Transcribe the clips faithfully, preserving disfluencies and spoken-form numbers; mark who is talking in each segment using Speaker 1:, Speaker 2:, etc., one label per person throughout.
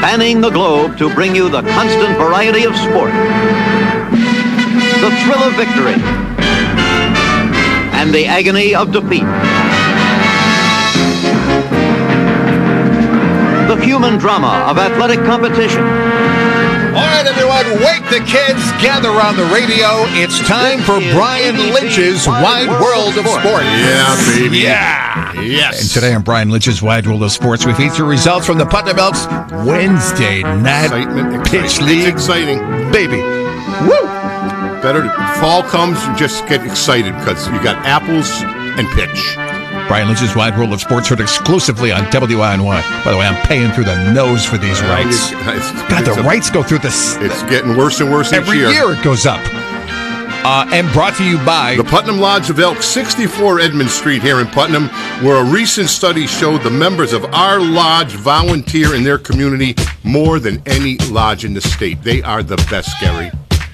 Speaker 1: spanning the globe to bring you the constant variety of sport, the thrill of victory, and the agony of defeat. The human drama of athletic competition.
Speaker 2: All right, everyone, wake the kids, gather around the radio. It's time for Brian Lynch's Wide World of Sports.
Speaker 3: Yeah, baby.
Speaker 2: Yeah.
Speaker 3: Yes.
Speaker 2: And today on Brian Lynch's Wide World of Sports, we feature results from the Putnam Elks Wednesday night
Speaker 3: Excitement,
Speaker 2: pitch
Speaker 3: excitement.
Speaker 2: league.
Speaker 3: It's exciting.
Speaker 2: Baby. Woo!
Speaker 3: Better, fall comes, you just get excited because you got apples and pitch.
Speaker 2: Brian Lynch's Wide World of Sports heard exclusively on W I N Y. By the way, I'm paying through the nose for these
Speaker 3: Well,
Speaker 2: rights.
Speaker 3: it's- it's-
Speaker 2: God, the
Speaker 3: it's a-
Speaker 2: rights go through this.
Speaker 3: It's getting worse and worse each
Speaker 2: Every
Speaker 3: year.
Speaker 2: year it goes up. Uh, and brought to you by
Speaker 3: The Putnam Lodge of Elk, sixty-four Edmund Street here in Putnam, where a recent study showed the members of our lodge volunteer in their community more than any lodge in the state. They are the best, Gary.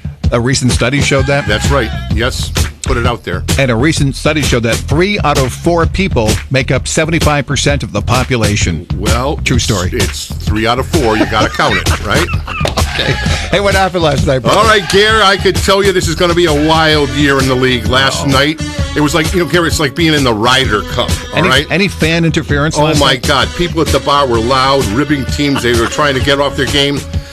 Speaker 2: A recent study showed that.
Speaker 3: That's right. Yes, put it out there.
Speaker 2: And a recent study showed that three out of four people make up seventy-five percent of the population.
Speaker 3: Well,
Speaker 2: True story.
Speaker 3: It's, it's three out of four. You got to count it, right?
Speaker 2: Okay. Hey, what happened last night, bro?
Speaker 3: All right, Gary, I could tell you this is going to be a wild year in the league. Last
Speaker 2: Oh.
Speaker 3: night, it was like, you know, Gary, it's like being in the Ryder Cup, all
Speaker 2: any,
Speaker 3: right?
Speaker 2: any fan interference?
Speaker 3: Oh,
Speaker 2: last
Speaker 3: my
Speaker 2: night?
Speaker 3: God. People at the bar were loud, ribbing teams. They were trying to get off their game.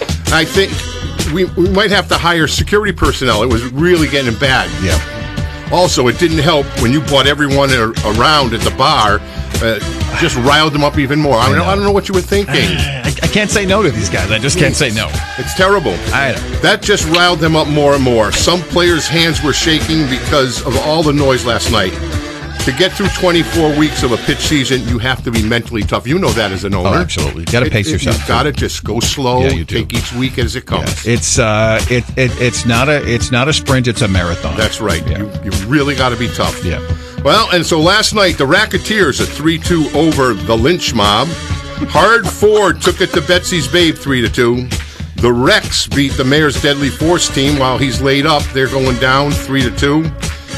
Speaker 3: I think we, we might have to hire security personnel. It was really getting bad.
Speaker 2: Yeah.
Speaker 3: Also, it didn't help when you brought everyone a- around at the bar, uh, just riled them up even more. I don't know, I don't know what you were thinking.
Speaker 2: I, I can't say no to these guys. I just can't say no.
Speaker 3: It's terrible.
Speaker 2: I know.
Speaker 3: That just riled them up more and more. Some players' hands were shaking because of all the noise last night. To get through twenty-four weeks of a pitch season, you have to be mentally tough. You know that as an owner.
Speaker 2: Oh, absolutely. You got to
Speaker 3: It-
Speaker 2: pace
Speaker 3: it-
Speaker 2: yourself.
Speaker 3: You've got to just go slow.
Speaker 2: Yeah, you do.
Speaker 3: Take each week as it comes.
Speaker 2: It's uh, it, it it's not a it's not a sprint. It's a marathon.
Speaker 3: That's right.
Speaker 2: Yeah.
Speaker 3: You you really got to be tough.
Speaker 2: Yeah.
Speaker 3: Well, and so last night the Racketeers a three two over the Lynch Mob. Hard Ford took it to Betsy's Babe three to two. The Rex beat the Mayor's Deadly Force team while he's laid up. They're going down three to two.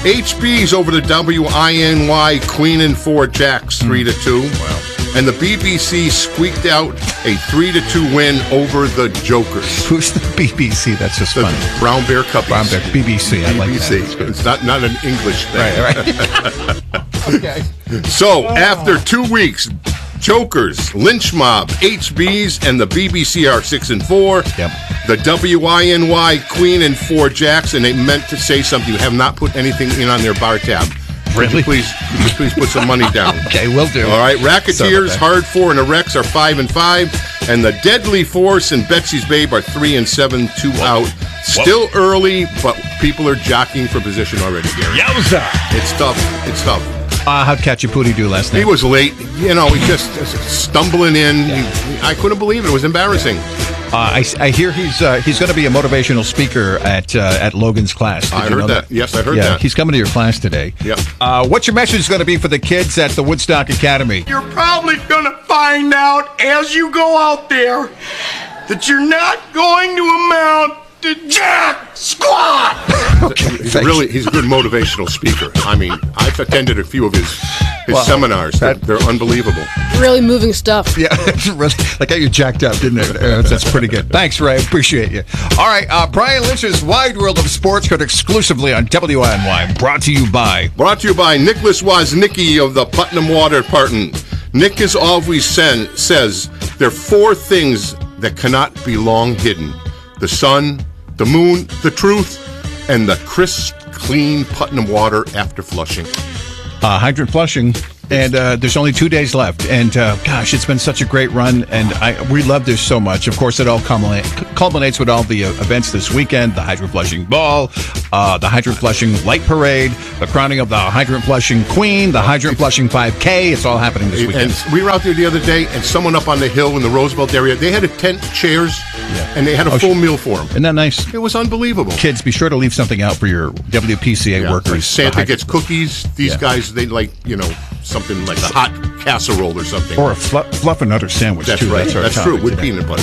Speaker 3: H B's over the W I N Y Queen and Four Jacks three to two. Wow. And the B B C squeaked out a three to two win over the Jokers.
Speaker 2: Who's the B B C? That's just
Speaker 3: The
Speaker 2: funny.
Speaker 3: Brown Bear Cuppies.
Speaker 2: Brown Bear B B C. I like
Speaker 3: B B C.
Speaker 2: that.
Speaker 3: It's not, not an English thing.
Speaker 2: Right, right. Okay.
Speaker 3: So, after two weeks, Jokers, Lynch Mob, H B's, and the B B C are six and four.
Speaker 2: Yep.
Speaker 3: The W I N Y Queen and Four Jacks, and they meant to say something. You have not put anything in on their bar tab. Could
Speaker 2: Really?
Speaker 3: you please, could you please put some money down?
Speaker 2: Okay, we'll do.
Speaker 3: All right,
Speaker 2: Sorry about
Speaker 3: Racketeers,
Speaker 2: that.
Speaker 3: Hard Four, and the Rex are five and five, and the Deadly Force and Betsy's Babe are three and seven, two out. Still early, but people are jockeying for position already, Gary.
Speaker 2: Yowza!
Speaker 3: It's tough. It's tough.
Speaker 2: Uh, how'd Katchapudi do last night?
Speaker 3: He was late. You know, he just stumbling in. He, I couldn't believe it. It was embarrassing.
Speaker 2: Uh, I, I hear he's uh, he's going to be a motivational speaker at uh, at Logan's class. Did
Speaker 3: I
Speaker 2: you
Speaker 3: heard
Speaker 2: know
Speaker 3: that. Yes, I heard
Speaker 2: yeah,
Speaker 3: that.
Speaker 2: he's coming to your class today.
Speaker 3: Yep.
Speaker 2: Uh, what's your message going to be for the kids at the Woodstock Academy?
Speaker 4: You're probably gonna find out as you go out there that you're not going to amount to jack squat.
Speaker 2: Okay,
Speaker 3: He's a really he's a good motivational speaker. I mean, I've attended a few of his his
Speaker 2: Well,
Speaker 3: seminars. They're,
Speaker 2: that-
Speaker 3: they're unbelievable.
Speaker 5: Really moving stuff.
Speaker 2: Yeah, it's really, that got you jacked up, didn't it? Uh, that's pretty good. Thanks, Ray. Appreciate you. All right, uh, Brian Lynch's Wide World of Sports heard exclusively on W I N Y. Brought to you by
Speaker 3: Brought to you by Nicholas Woznicki of the Putnam Water Department. Nick has always sen- says there are four things that cannot be long hidden: the sun, the moon, the truth, and the crisp, clean Putnam water after flushing.
Speaker 2: uh, Hydrant Flushing. And uh, there's only two days left. And uh, gosh, it's been such a great run. And I, we love this so much. Of course, it all culminate, culminates with all the uh, events this weekend: the Hydrant Flushing Ball, uh, the Hydrant Flushing Light Parade, the crowning of the Hydrant Flushing Queen, the Hydrant Flushing five K. It's all happening this weekend.
Speaker 3: And we were out there the other day, and someone up on the hill in the Roosevelt area, they had a tent, chairs,
Speaker 2: Yeah.
Speaker 3: and they had a
Speaker 2: Oh,
Speaker 3: full
Speaker 2: sh-
Speaker 3: meal for them.
Speaker 2: Isn't that nice?
Speaker 3: It was unbelievable.
Speaker 2: Kids, be sure to leave something out for your W P C A
Speaker 3: Yeah,
Speaker 2: workers.
Speaker 3: like Santa
Speaker 2: The Hydrant-
Speaker 3: gets cookies. These
Speaker 2: Yeah.
Speaker 3: guys, they like, you know, something like a hot casserole or something.
Speaker 2: Or a fluff, fluff and nutter sandwich,
Speaker 3: That's
Speaker 2: too.
Speaker 3: right.
Speaker 2: our
Speaker 3: That's
Speaker 2: topic
Speaker 3: true. With
Speaker 2: today.
Speaker 3: peanut butter.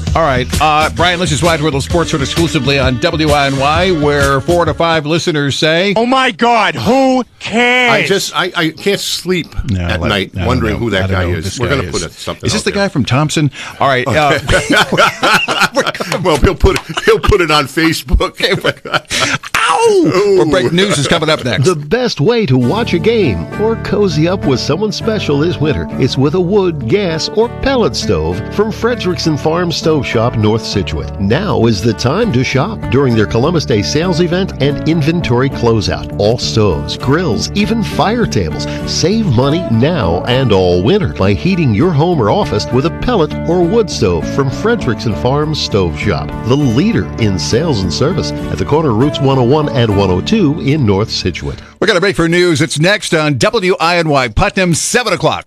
Speaker 2: All right. Uh, Brian, let's just watch World of Sports Heard exclusively on W I N Y, where four to five listeners say,
Speaker 4: Oh, my God, who cares?
Speaker 3: I just, I, I can't sleep
Speaker 2: No,
Speaker 3: at
Speaker 2: let-
Speaker 3: night
Speaker 2: I don't
Speaker 3: wondering
Speaker 2: know.
Speaker 3: who
Speaker 2: I
Speaker 3: that
Speaker 2: don't
Speaker 3: guy
Speaker 2: know who
Speaker 3: is.
Speaker 2: this
Speaker 3: We're
Speaker 2: guy
Speaker 3: going to
Speaker 2: is.
Speaker 3: put it, something
Speaker 2: Is this
Speaker 3: out
Speaker 2: the
Speaker 3: there.
Speaker 2: guy from Thompson? All right. Uh,
Speaker 3: Well, he'll put it, he'll put it on Facebook.
Speaker 2: ow! Well, breaking news is coming up next.
Speaker 5: The best way to watch a game or cozy up with someone special this winter is with a wood, gas, or pellet stove from Frederickson Farm Stove Shop, North Scituate. Now is the time to shop during their Columbus Day sales event and inventory closeout. All stoves, grills, even fire tables. Save money now and all winter by heating your home or office with a pellet or wood stove from Frederickson Farm Stove Shop, the leader in sales and service at the corner of Routes one oh one and one oh two in North Scituate.
Speaker 2: We're going to break for news. It's next on W I N Y Putnam, seven o'clock.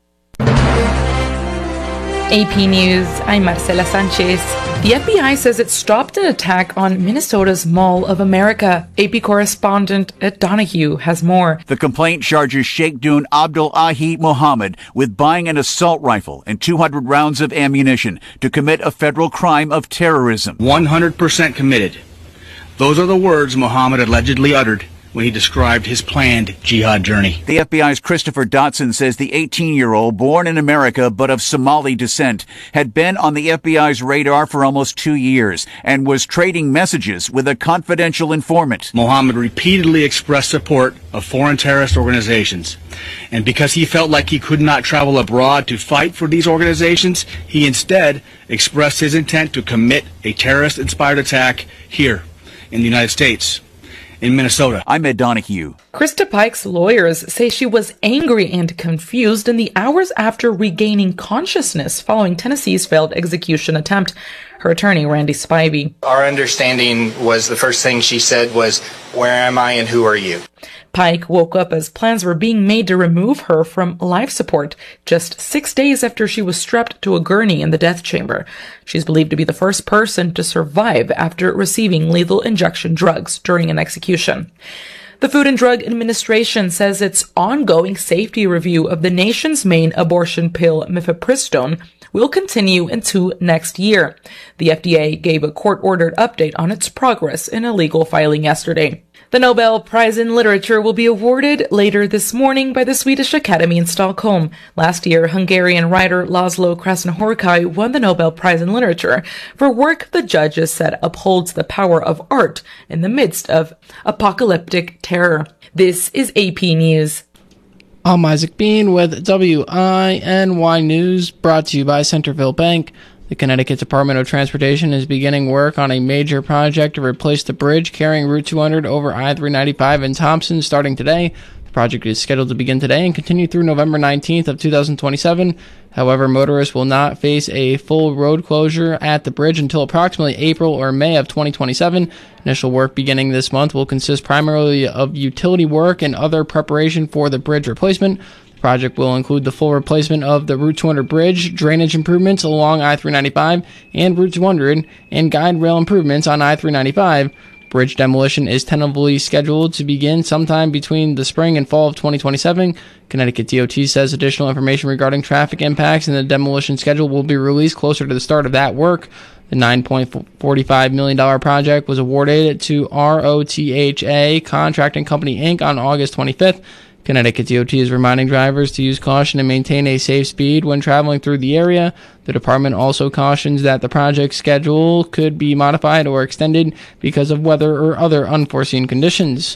Speaker 6: A P News, I'm Marcela Sanchez. The F B I says it stopped an attack on Minnesota's Mall of America. A P correspondent Ed Donahue has more.
Speaker 7: The complaint charges Sheikh Dun Abdul Ahid Mohammed with buying an assault rifle and two hundred rounds of ammunition to commit a federal crime of terrorism.
Speaker 8: one hundred percent committed. Those are the words Mohammed allegedly uttered when he described his planned jihad journey.
Speaker 7: The F B I's Christopher Dotson says the eighteen-year-old, born in America but of Somali descent, had been on the F B I's radar for almost two years and was trading messages with a confidential informant.
Speaker 8: Mohammed repeatedly expressed support of foreign terrorist organizations. And because he felt like he could not travel abroad to fight for these organizations, he instead expressed his intent to commit a terrorist-inspired attack here in the United States. In Minnesota.
Speaker 7: I'm Ed Donahue.
Speaker 6: Krista Pike's lawyers say she was angry and confused in the hours after regaining consciousness following Tennessee's failed execution attempt. Her attorney, Randy Spivey.
Speaker 9: Our understanding was the first thing she said was, "Where am I and who are you?"
Speaker 6: Pike woke up as plans were being made to remove her from life support just six days after she was strapped to a gurney in the death chamber. She's believed to be the first person to survive after receiving lethal injection drugs during an execution. The Food and Drug Administration says its ongoing safety review of the nation's main abortion pill, mifepristone, will continue into next year. The F D A gave a court-ordered update on its progress in a legal filing yesterday. The Nobel Prize in Literature will be awarded later this morning by the Swedish Academy in Stockholm. Last year, Hungarian writer Laszlo Krasznahorkai won the Nobel Prize in Literature for work the judges said upholds the power of art in the midst of apocalyptic terror. This is A P News.
Speaker 10: I'm Isaac Bean with W I N Y News, brought to you by Centerville Bank. The Connecticut Department of Transportation is beginning work on a major project to replace the bridge carrying Route two hundred over I three ninety-five in Thompson starting today. The project is scheduled to begin today and continue through November nineteenth of two thousand twenty-seven. However, motorists will not face a full road closure at the bridge until approximately April or May of twenty twenty-seven. Initial work beginning this month will consist primarily of utility work and other preparation for the bridge replacement. The project will include the full replacement of the Route two hundred bridge, drainage improvements along I three ninety-five and Route two hundred, and guide rail improvements on I three ninety-five. Bridge demolition is tentatively scheduled to begin sometime between the spring and fall of twenty twenty-seven. Connecticut D O T says additional information regarding traffic impacts and the demolition schedule will be released closer to the start of that work. The nine point four five million dollars project was awarded to R O T H A Contracting Company, Incorporated on August twenty-fifth. Connecticut D O T is reminding drivers to use caution and maintain a safe speed when traveling through the area. The department also cautions that the project schedule could be modified or extended because of weather or other unforeseen conditions.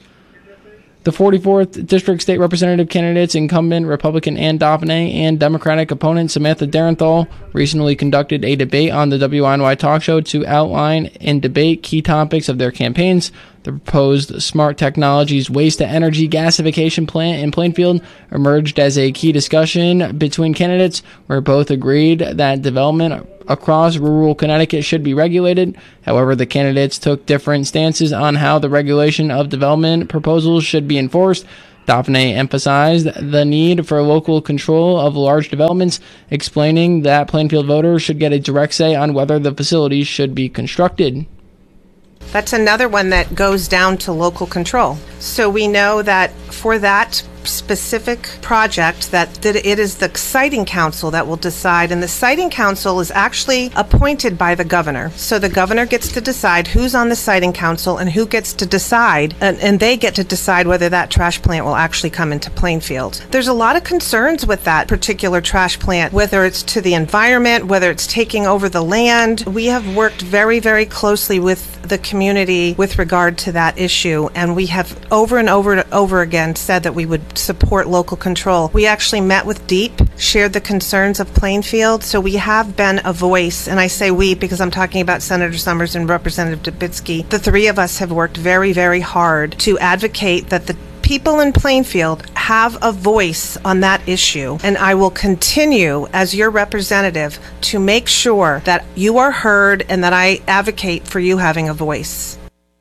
Speaker 10: The forty-fourth District State Representative candidates, incumbent Republican Ann Dauphinais and Democratic opponent Samantha Darenthal, recently conducted a debate on the W I N Y talk show to outline and debate key topics of their campaigns. The proposed Smart Technologies waste-to-energy gasification plant in Plainfield emerged as a key discussion between candidates, where both agreed that development across rural Connecticut should be regulated. However, the candidates took different stances on how the regulation of development proposals should be enforced. Dauphinais emphasized the need for local control of large developments, explaining that Plainfield voters should get a direct say on whether the facilities should be constructed.
Speaker 11: That's another one that goes down to local control. So we know that for that specific project that, that it is the siting council that will decide, and the siting council is actually appointed by the governor. So the governor gets to decide who's on the siting council and who gets to decide, and, and they get to decide whether that trash plant will actually come into Plainfield. There's a lot of concerns with that particular trash plant, whether it's to the environment, whether it's taking over the land. We have worked very, very closely with the community with regard to that issue, and we have over and over and over again said that we would support local control. We actually met with DEEP, shared the concerns of Plainfield, so we have been a voice, and I say we because I'm talking about Senator Summers and Representative Dubitsky. The three of us have worked very, very hard to advocate that the people in Plainfield have a voice on that issue, and I will continue as your representative to make sure that you are heard and that I advocate for you having a voice.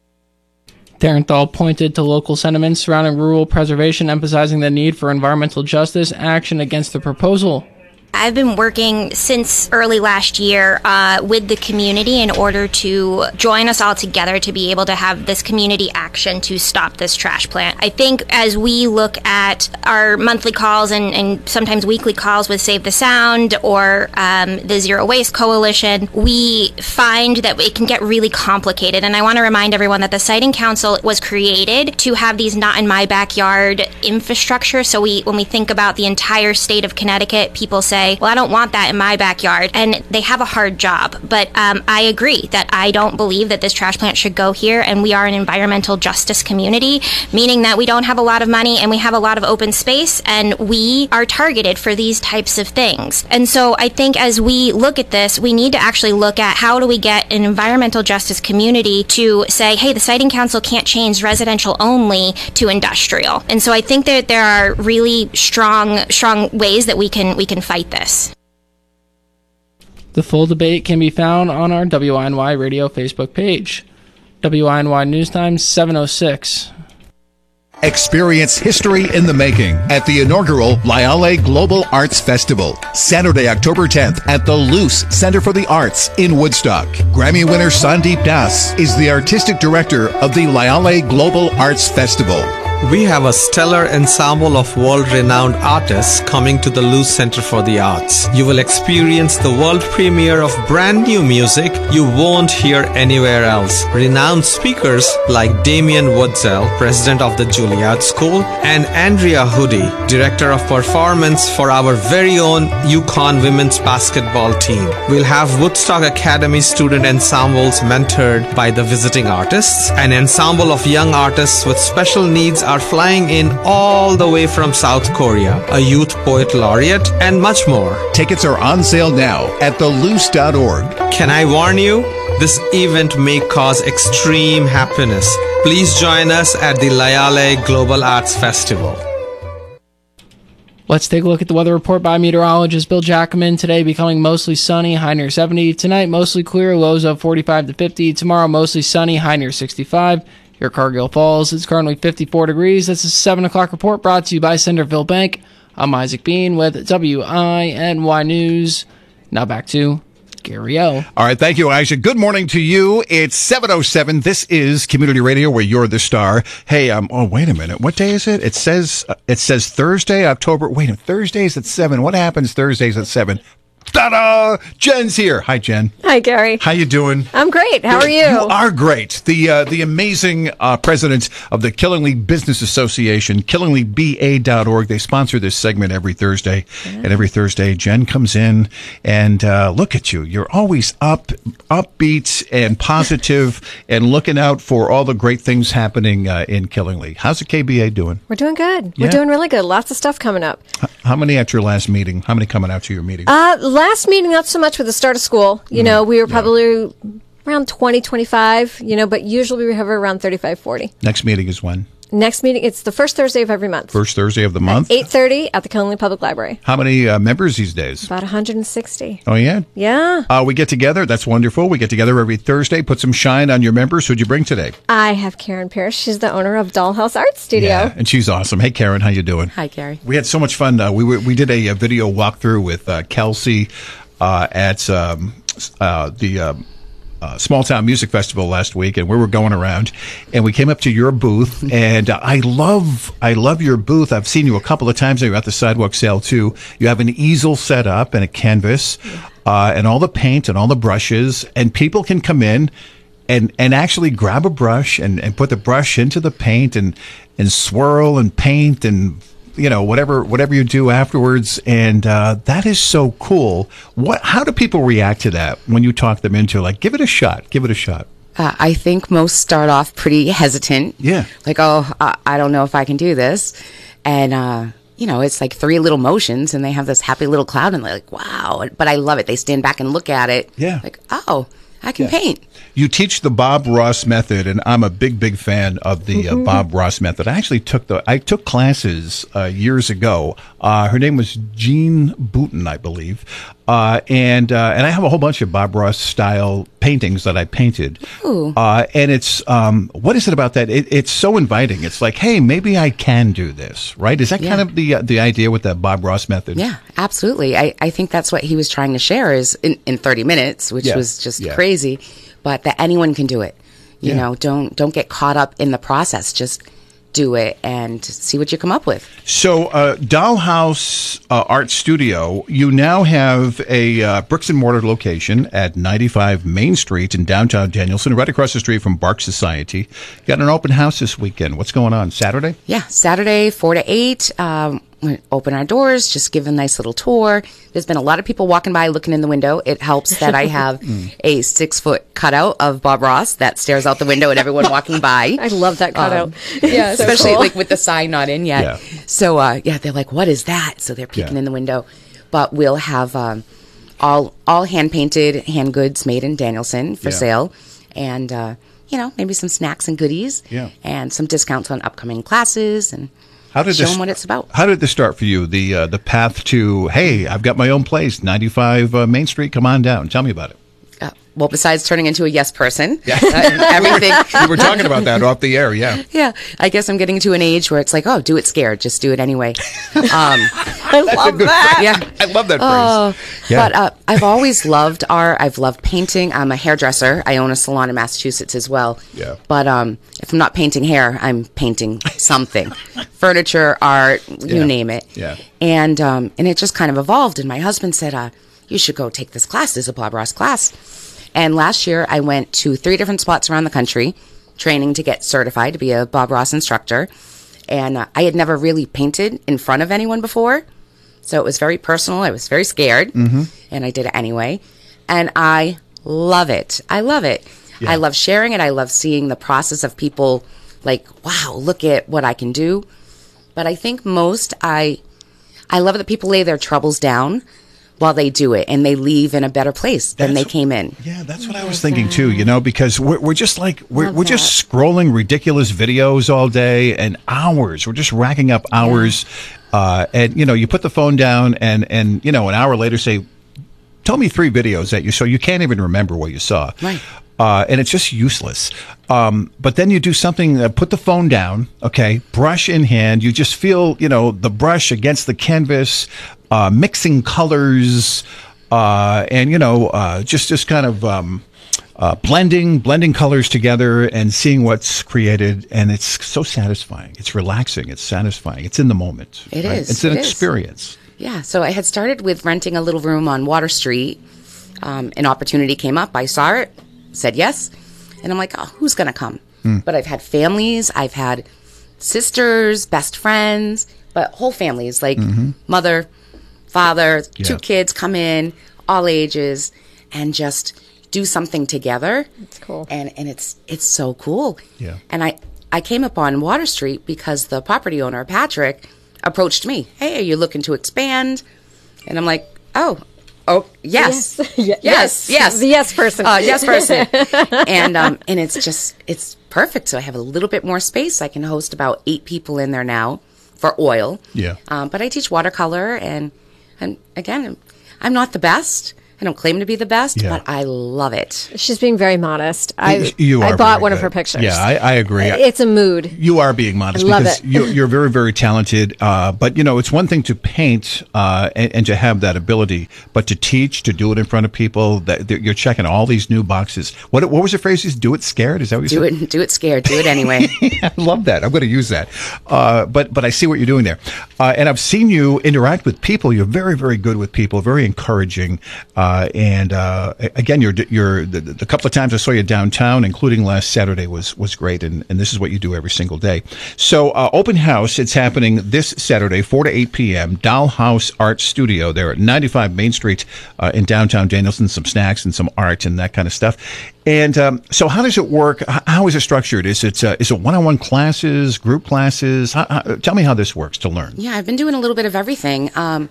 Speaker 10: Derenthal pointed to local sentiments surrounding rural preservation, emphasizing the need for environmental justice action against the proposal.
Speaker 12: I've been working since early last year uh, with the community in order to join us all together to be able to have this community action to stop this trash plant. I think as we look at our monthly calls and, and sometimes weekly calls with Save the Sound or um, the Zero Waste Coalition, we find that it can get really complicated. And I want to remind everyone that the Siting Council was created to have these not in my backyard infrastructure. So we, when we think about the entire state of Connecticut, people say, well, I don't want that in my backyard, and they have a hard job. But um, I agree that I don't believe that this trash plant should go here, and we are an environmental justice community, meaning that we don't have a lot of money and we have a lot of open space, and we are targeted for these types of things. And so I think as we look at this, we need to actually look at how do we get an environmental justice community to say, hey, the Siting Council can't change residential only to industrial. And so I think that there are really strong, strong ways that we can we can fight this.
Speaker 10: The full debate can be found on our W I N Y Radio Facebook page. W I N Y News Time, seven oh six.
Speaker 2: Experience history in the making at the inaugural Lyale Global Arts Festival, Saturday, October tenth at the Luce Center for the Arts in Woodstock. Grammy winner Sandeep Das is the artistic director of the Lyale Global Arts Festival.
Speaker 13: We have a stellar ensemble of world-renowned artists coming to the Luce Center for the Arts. You will experience the world premiere of brand new music you won't hear anywhere else. Renowned speakers like Damien Woodsell, president of the Juilliard School, and Andrea Hoodie, director of performance for our very own UConn women's basketball team. We'll have Woodstock Academy student ensembles mentored by the visiting artists. An ensemble of young artists with special needs are flying in all the way from South Korea, a youth poet laureate, and much more.
Speaker 2: Tickets are on sale now at the luce dot org.
Speaker 13: Can I warn you? This event may cause extreme happiness. Please join us at the Lyale Global Arts Festival.
Speaker 10: Let's take a look at the weather report by meteorologist Bill Jackman. Today becoming mostly sunny, high near seventy. Tonight mostly clear, lows of forty-five to fifty. Tomorrow mostly sunny, high near sixty-five. Here at Cargill Falls, it's currently fifty-four degrees. This is a seven o'clock report brought to you by Centerville Bank. I'm Isaac Bean with W I N Y News. Now back to Gary O.
Speaker 2: All right, thank you, Isaac. Good morning to you. It's seven oh seven. This is Community Radio, where you're the star. Hey, um, oh, wait a minute. What day is it? It says uh, it says Thursday, October. Wait a minute. Thursday's at seven. What happens Thursdays at seven? Ta-da! Jen's here. Hi, Jen.
Speaker 14: Hi, Gary.
Speaker 2: How you doing?
Speaker 14: I'm great. How
Speaker 2: Good.
Speaker 14: are you?
Speaker 2: You are great. The uh, the amazing uh, president of the Killingley Business Association, killingley b a dot org. They sponsor this segment every Thursday. Yeah. And every Thursday, Jen comes in and uh, look at you. You're always up, upbeat and positive and looking out for all the great things happening uh, in Killingley. How's the K B A doing?
Speaker 14: We're doing good.
Speaker 2: Yeah.
Speaker 14: We're doing really good. Lots of stuff coming up.
Speaker 2: H- how many at your last meeting? How many coming out to your meeting?
Speaker 14: Uh, last meeting, not so much with the start of school. You mm, know, we were probably yeah. around twenty, twenty-five, you know, but usually we have around thirty-five, forty.
Speaker 2: Next meeting is when?
Speaker 14: Next meeting, it's the first Thursday of every month.
Speaker 2: First Thursday of the month?
Speaker 14: eight thirty at the Killingley Public Library.
Speaker 2: How many uh, members these days?
Speaker 14: About one hundred sixty.
Speaker 2: Oh, yeah?
Speaker 14: Yeah.
Speaker 2: Uh, we get together. That's wonderful. We get together every Thursday. Put some shine on your members. Who'd you bring today?
Speaker 14: I have Karen Pierce. She's the owner of Dollhouse Art Studio.
Speaker 2: Yeah, and she's awesome. Hey, Karen, how you doing?
Speaker 15: Hi, Gary.
Speaker 2: We had so much fun. Uh, we, we did a, a video walkthrough with uh, Kelsey uh, at um, uh, the... Uh, uh, Small Town Music Festival last week, and we were going around, and we came up to your booth, and uh, I love, I love your booth. I've seen you a couple of times. You're at the sidewalk sale too. You have an easel set up and a canvas, uh, and all the paint and all the brushes, and people can come in and and actually grab a brush and, and put the brush into the paint and and swirl and paint and, you know, whatever whatever you do afterwards, and uh, that is so cool. What? How do people react to that when you talk them into, like, give it a shot, give it a shot?
Speaker 15: Uh, I think most start off pretty hesitant.
Speaker 2: Yeah.
Speaker 15: Like, oh, I, I don't know if I can do this. And, uh, you know, it's like three little motions, and they have this happy little cloud, and they're like, wow. But I love it. They stand back and look at it.
Speaker 2: Yeah.
Speaker 15: Like, oh, I can
Speaker 2: Yeah.
Speaker 15: paint.
Speaker 2: You teach the Bob Ross method, and I'm a big, big fan of the uh, Bob Ross method. I actually took the I took classes uh, years ago. Uh, her name was Jean Bouton, I believe, uh, and uh, and I have a whole bunch of Bob Ross style paintings that I painted.
Speaker 15: Ooh.
Speaker 2: Uh, and it's um, what is it about that? It, it's so inviting. It's like, hey, maybe I can do this, right? Is that
Speaker 15: Yeah.
Speaker 2: kind of the uh, the idea with the Bob Ross method?
Speaker 15: Yeah, absolutely. I, I think that's what he was trying to share is in, in thirty minutes, which
Speaker 2: Yeah.
Speaker 15: was just
Speaker 2: Yeah.
Speaker 15: crazy, but that anyone can do it. You
Speaker 2: Yeah.
Speaker 15: know, don't don't get caught up in the process. Just do it and see what you come up with.
Speaker 2: So, uh, Dollhouse uh, Art Studio, you now have a uh, bricks and mortar location at ninety-five Main Street in downtown Danielson, right across the street from Bark Society. You got an open house this weekend. What's going on? Saturday?
Speaker 15: Yeah, Saturday, four to eight. Um, we open our doors, just give a nice little tour. There's been a lot of people walking by looking in the window. It helps that I have a six foot cutout of Bob Ross that stares out the window at everyone walking by.
Speaker 14: I love that cutout.
Speaker 15: Um, yeah,
Speaker 14: So
Speaker 15: especially
Speaker 14: cool.
Speaker 15: like with the sign not in yet.
Speaker 2: Yeah.
Speaker 15: So, uh, yeah, they're like, what is that? So they're peeking
Speaker 2: Yeah.
Speaker 15: in the window. But we'll have um, all all hand painted hand goods made in Danielson for
Speaker 2: Yeah.
Speaker 15: sale. And, uh, you know, maybe some snacks and goodies.
Speaker 2: Yeah.
Speaker 15: And some discounts on upcoming classes and
Speaker 2: How did
Speaker 15: show
Speaker 2: this,
Speaker 15: them what it's about.
Speaker 2: How did this start for you? The uh, the path to, hey, I've got my own place, ninety-five uh, Main Street. Come on down. Tell me about it.
Speaker 15: Uh, well, besides turning into a yes person, uh, everything.
Speaker 2: We were talking about that off the air. Yeah.
Speaker 15: Yeah, I guess I'm getting to an age where it's like, oh, do it scared, just do it anyway. Um,
Speaker 14: I love that.
Speaker 15: yeah,
Speaker 2: I love that phrase.
Speaker 15: Oh,
Speaker 2: Yeah.
Speaker 15: but uh, I've always loved art. I've loved painting. I'm a hairdresser. I own a salon in Massachusetts as well.
Speaker 2: Yeah.
Speaker 15: But um, if I'm not painting hair, I'm painting something, furniture, art, you
Speaker 2: Yeah.
Speaker 15: name it.
Speaker 2: Yeah.
Speaker 15: And um, and it just kind of evolved. And my husband said, uh, you should go take this class. This is a Bob Ross class. And last year, I went to three different spots around the country, training to get certified to be a Bob Ross instructor. And uh, I had never really painted in front of anyone before. So it was very personal. I was very scared.
Speaker 2: Mhm.
Speaker 15: And I did it anyway. And I love it. I love it.
Speaker 2: Yeah.
Speaker 15: I love sharing it. I love seeing the process of people like, wow, look at what I can do. But I think most, I, I love that people lay their troubles down while they do it, and they leave in a better place than
Speaker 2: That's-
Speaker 15: they came in.
Speaker 2: Yeah, that's what I was thinking too, you know, because we're, we're just like, we're, we're just scrolling ridiculous videos all day and hours. We're just racking up hours. Uh, and, you know, you put the phone down and, and, you know, an hour later say, tell me three videos that you saw. You can't even remember what you saw.
Speaker 15: Right.
Speaker 2: Uh, and it's just useless. Um, but then you do something, uh, put the phone down, okay, brush in hand. You just feel, you know, the brush against the canvas, uh, mixing colors, uh, and, you know, uh, just, just kind of, um, uh, blending, blending colors together and seeing what's created. And it's so satisfying. It's relaxing. It's satisfying. It's in the moment.
Speaker 15: It
Speaker 2: right?
Speaker 15: is.
Speaker 2: It's an
Speaker 15: It is.
Speaker 2: experience.
Speaker 15: Yeah, so I had started with renting a little room on Water Street. Um, an opportunity came up. I saw it, said yes. And I'm like, oh, who's going to come?
Speaker 2: Hmm.
Speaker 15: But I've had families, I've had sisters, best friends, but whole families like
Speaker 2: Mhm.
Speaker 15: mother, father,
Speaker 2: Yeah.
Speaker 15: two kids come in, all ages, and just do something together.
Speaker 14: It's cool.
Speaker 15: And and it's it's so cool.
Speaker 2: Yeah.
Speaker 15: And I, I came upon Water Street because the property owner, Patrick, approached me. Hey, are you looking to expand? And I'm like, oh, oh, yes.
Speaker 14: Yes. Ye-
Speaker 15: Yes,
Speaker 14: yes.
Speaker 15: yes.
Speaker 14: The yes person.
Speaker 15: Uh, yes person. and um, and it's just, it's perfect. So I have a little bit more space. I can host about eight people in there now for oil.
Speaker 2: Yeah.
Speaker 15: Um, but I teach watercolor, and, and again, I'm not the best. I don't claim to be the best,
Speaker 2: Yeah.
Speaker 15: but I love it.
Speaker 14: She's being very modest. I
Speaker 2: You are
Speaker 14: I bought
Speaker 2: very
Speaker 14: one of
Speaker 2: good.
Speaker 14: her pictures.
Speaker 2: Yeah, I, I agree.
Speaker 14: It's a mood.
Speaker 2: You are being modest
Speaker 14: I love
Speaker 2: because
Speaker 14: it.
Speaker 2: you're, you're very, very talented. Uh, but, you know, it's one thing to paint uh, and, and to have that ability, but to teach, to do it in front of people, that that you're checking all these new boxes. What what was the phrase? Do it scared? Is that what you
Speaker 15: Do
Speaker 2: said?
Speaker 15: it, do it scared. Do it anyway.
Speaker 2: I love that. I'm going to use that. Uh, but but I see what you're doing there. Uh, and I've seen you interact with people. You're very, very good with people, very encouraging. Uh, and uh, again, you're, you're, the, the couple of times I saw you downtown, including last Saturday, was, was great. And, and this is what you do every single day. So uh, open house, it's happening this Saturday, four to eight p.m., Dollhouse Art Studio. They're at ninety-five Main Street uh, in downtown Danielson, some snacks and some art and that kind of stuff. And um, so how does it work? H- How is it structured? Is it uh, is it one-on-one classes, group classes? How, how, tell me how this works to learn.
Speaker 15: Yeah, I've been doing a little bit of everything. Um,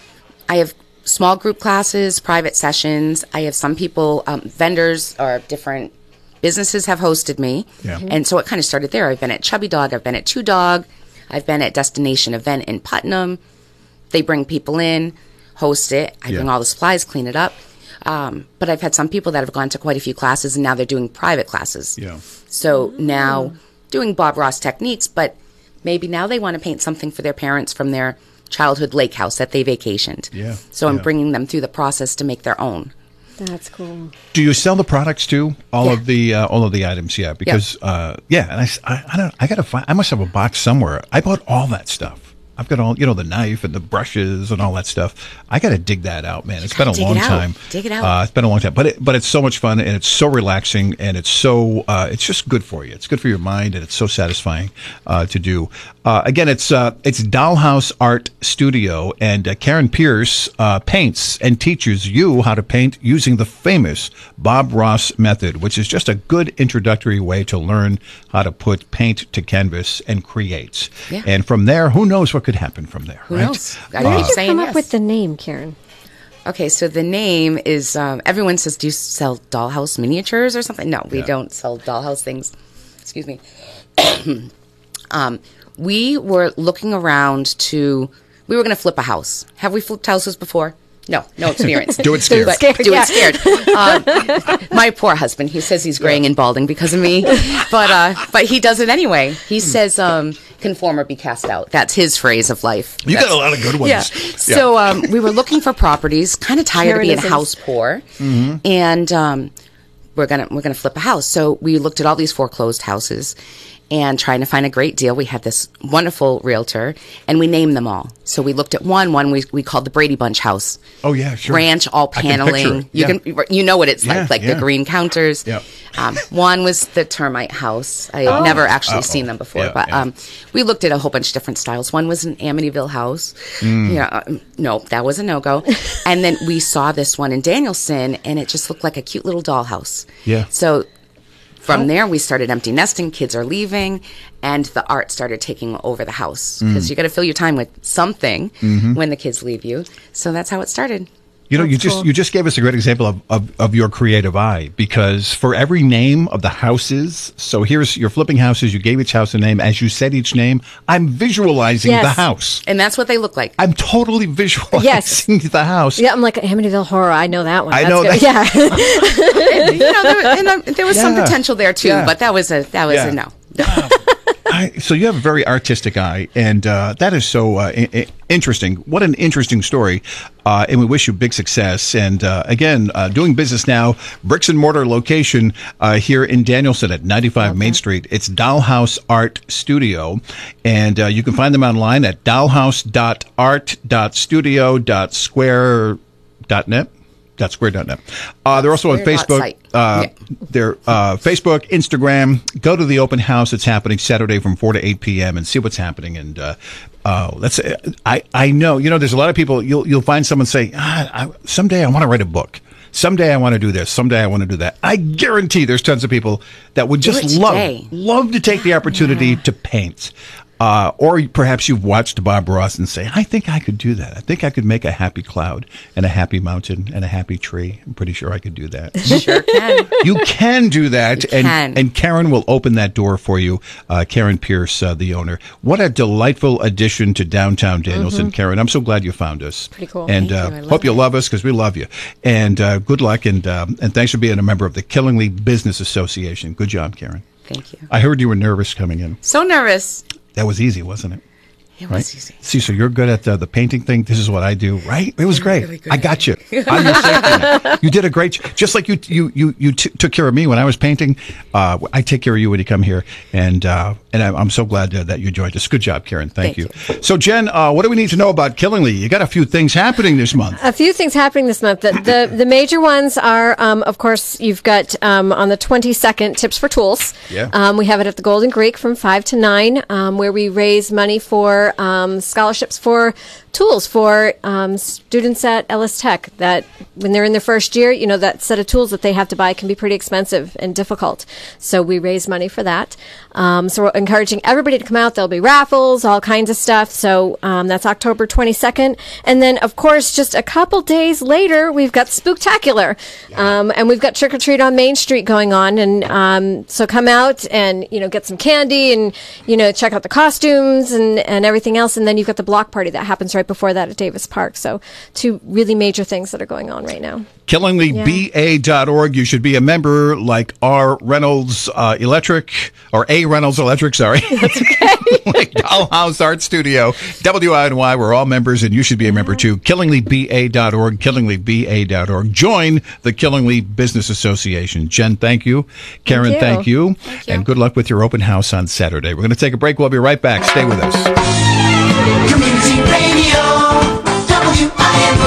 Speaker 15: I have small group classes, private sessions. I have some people, um, vendors or different businesses have hosted me.
Speaker 2: Yeah. Mhm.
Speaker 15: And so it kind of started there. I've been at Chubby Dog. I've been at Two Dog. I've been at Destination Event in Putnam. They bring people in, host it. I
Speaker 2: Yeah.
Speaker 15: bring all the supplies, clean it up. Um, but I've had some people that have gone to quite a few classes, and now they're doing private classes.
Speaker 2: Yeah.
Speaker 15: So now doing Bob Ross techniques, but maybe now they want to paint something for their parents from their childhood lake house that they vacationed.
Speaker 2: Yeah.
Speaker 15: So I'm
Speaker 2: Yeah.
Speaker 15: bringing them through the process to make their own.
Speaker 14: That's cool.
Speaker 2: Do you sell the products too? All
Speaker 15: Yeah.
Speaker 2: of the uh, all of the items, yeah. Because uh, yeah, and I, s- I, I don't I gotta find. I must have a box somewhere. I bought all that stuff. I've got all you know the knife and the brushes and all that stuff. I got to dig that out, man. It's been a
Speaker 15: dig
Speaker 2: long
Speaker 15: it out.
Speaker 2: time.
Speaker 15: Dig it out.
Speaker 2: Uh, it's been a long time, but it, but it's so much fun and it's so relaxing and it's so uh, it's just good for you. It's good for your mind and it's so satisfying uh, to do. Uh, again, it's uh, it's Dollhouse Art Studio, and uh, Karen Pierce uh, paints and teaches you how to paint using the famous Bob Ross method, which is just a good introductory way to learn how to put paint to canvas and create.
Speaker 15: Yeah.
Speaker 2: And from there, who knows what could happen from there?
Speaker 15: Who
Speaker 2: right?
Speaker 15: knows? I
Speaker 14: Where
Speaker 15: keep
Speaker 14: did you
Speaker 15: saying
Speaker 14: come
Speaker 15: yes.
Speaker 14: up with the name, Karen?
Speaker 15: Okay, so the name is, um, everyone says, do you sell dollhouse miniatures or something? No, we
Speaker 2: Yeah.
Speaker 15: don't sell dollhouse things. Excuse me. um, we were looking around to, we were going to flip a house. Have we flipped houses before? No, no experience.
Speaker 2: Do it scared.
Speaker 15: But
Speaker 14: Scared,
Speaker 15: do
Speaker 14: yeah.
Speaker 15: it scared. Um, my poor husband, he says he's graying and balding because of me, but uh, but he does it anyway. He says, um, conform or be cast out. That's his phrase of life.
Speaker 2: You
Speaker 15: That's-
Speaker 2: got a lot of good ones.
Speaker 15: Yeah. So um, we were looking for properties, kind of tired of being
Speaker 14: Karenisms.
Speaker 15: house poor,
Speaker 2: Mm-hmm.
Speaker 15: and um, we're gonna we're gonna flip a house. So we looked at all these foreclosed houses and trying to find a great deal. We had this wonderful realtor, and we named them all. So we looked at one. One we we called the Brady Bunch House.
Speaker 2: Oh yeah, sure.
Speaker 15: Ranch, all
Speaker 2: I can picture
Speaker 15: paneling.
Speaker 2: it.
Speaker 15: You
Speaker 2: Yeah.
Speaker 15: can you know what it's
Speaker 2: Yeah,
Speaker 15: like, like
Speaker 2: yeah.
Speaker 15: the green counters.
Speaker 2: Yep.
Speaker 15: Um, one was the termite house. I had never actually
Speaker 2: Uh-oh.
Speaker 15: seen them before,
Speaker 2: Yeah,
Speaker 15: but
Speaker 2: yeah.
Speaker 15: um, we looked at a whole bunch of different styles. One was an Amityville house.
Speaker 2: Mm.
Speaker 15: Yeah, uh, no, that was a no go. And then we saw this one in Danielson, and it just looked like a cute little dollhouse.
Speaker 2: Yeah.
Speaker 15: So from there, we started empty nesting. Kids are leaving, and the art started taking over the house because
Speaker 2: Mm.
Speaker 15: you got to fill your time with something
Speaker 2: Mhm.
Speaker 15: when the kids leave you. So that's how it started.
Speaker 2: You know, you
Speaker 14: That's
Speaker 2: just
Speaker 14: cool.
Speaker 2: you just gave us a great example of, of, of your creative eye, because for every name of the houses, so here's you're flipping houses, you gave each house a name. As you said each name, I'm visualizing
Speaker 14: Yes.
Speaker 2: the house.
Speaker 15: And that's what they look like.
Speaker 2: I'm totally visualizing
Speaker 14: Yes.
Speaker 2: the house.
Speaker 14: Yeah, I'm like Amityville Horror. I know that one.
Speaker 2: I
Speaker 14: That's
Speaker 2: know
Speaker 14: good.
Speaker 2: that.
Speaker 14: Yeah.
Speaker 15: And, you know, there, and, um, there was some
Speaker 2: Yeah.
Speaker 15: potential there too,
Speaker 2: Yeah.
Speaker 15: but that was a that was
Speaker 2: Yeah.
Speaker 15: a no.
Speaker 2: I, so you have a very artistic eye, and uh, that is so uh, I- I- interesting. What an interesting story, uh, and we wish you big success. And uh, again, uh, doing business now, bricks and mortar location uh, here in Danielson at ninety-five Main Street. It's Dollhouse Art Studio, and uh, you can find them online at dollhouse dot art dot studio dot square dot net. Dot square dot net. Uh, they're also on
Speaker 15: Square dot
Speaker 2: Facebook.
Speaker 15: site.
Speaker 2: Uh, They're uh, Facebook, Instagram. Go to the open house. It's happening Saturday from four to eight p.m. and see what's happening. And uh, uh, let's. I I know you know. There's a lot of people. You'll you'll find someone say, ah, I, someday I want to write a book. Someday I want to do this. Someday I want to do that. I guarantee there's tons of people that would
Speaker 15: Do
Speaker 2: just
Speaker 15: it
Speaker 2: love
Speaker 15: today.
Speaker 2: love to take the opportunity to paint. Uh, or perhaps you've watched Bob Ross and say, I think I could do that. I think I could make a happy cloud and a happy mountain and a happy tree. I'm pretty sure I could do that.
Speaker 15: You sure can.
Speaker 2: You can do that.
Speaker 15: You
Speaker 2: and,
Speaker 15: can.
Speaker 2: and Karen will open that door for you. Uh, Karen Pierce, uh, the owner. What a delightful addition to downtown Danielson,
Speaker 14: Mhm.
Speaker 2: Karen. I'm so glad you found us.
Speaker 14: Pretty cool.
Speaker 2: And
Speaker 14: Thank
Speaker 2: uh,
Speaker 14: you. I love
Speaker 2: hope you
Speaker 14: it.
Speaker 2: love us because we love you. And uh, good luck. And, um, and thanks for being a member of the Killingly Business Association. Good job, Karen.
Speaker 15: Thank you.
Speaker 2: I heard you were nervous coming in.
Speaker 15: So nervous.
Speaker 2: That was easy, wasn't it?
Speaker 15: It
Speaker 2: right?
Speaker 15: was easy.
Speaker 2: See, so you're good at uh, the painting thing. This is what I do, right? It was great.
Speaker 15: really good
Speaker 2: I
Speaker 15: at
Speaker 2: got you.
Speaker 15: it.
Speaker 2: I'm your safety net. You did a great, j- just like you you you you t- took care of me when I was painting. Uh, I take care of you when you come here, and uh, and I'm, I'm so glad uh, that you joined us. Good job, Karen. Thank,
Speaker 14: Thank
Speaker 2: you. So, Jen, uh, what do we need to know about Killingly? You got a few things happening this month.
Speaker 14: A few things happening this month. The the, the major ones are, um, of course, you've got um, on the twenty-second, Tips for Tools.
Speaker 2: Yeah.
Speaker 14: Um, we have it at the Golden Greek from five to nine, um, where we raise money for um, scholarships for tools for um, students at Ellis Tech that when they're in their first year, you know, that set of tools that they have to buy can be pretty expensive and difficult. So we raise money for that. Um, so we're encouraging everybody to come out. There'll be raffles, all kinds of stuff. So um, that's October twenty-second. And then, of course, just a couple days later, we've got Spooktacular. Um, and we've got Trick or Treat on Main Street going on. And um, so come out and, you know, get some candy and, you know, check out the costumes and, and everything else. And then you've got the block party that happens right before that at Davis Park. So two really major things that are going on right now.
Speaker 2: Killingly B A dot org. You should be a member like R. Reynolds uh, Electric, or A. Reynolds Electric, sorry. That's okay. Like Dollhouse Art Studio. W I N Y, we're all members, and you should be a member too. Killingly B A dot org, Killingly B A dot org. Join the Killingly Business Association. Jen, thank you. Karen, thank you.
Speaker 14: Thank you. Thank you.
Speaker 2: And good luck with your open house on Saturday. We're going to take a break. We'll be right back. Stay with us.
Speaker 16: Community Radio, W I N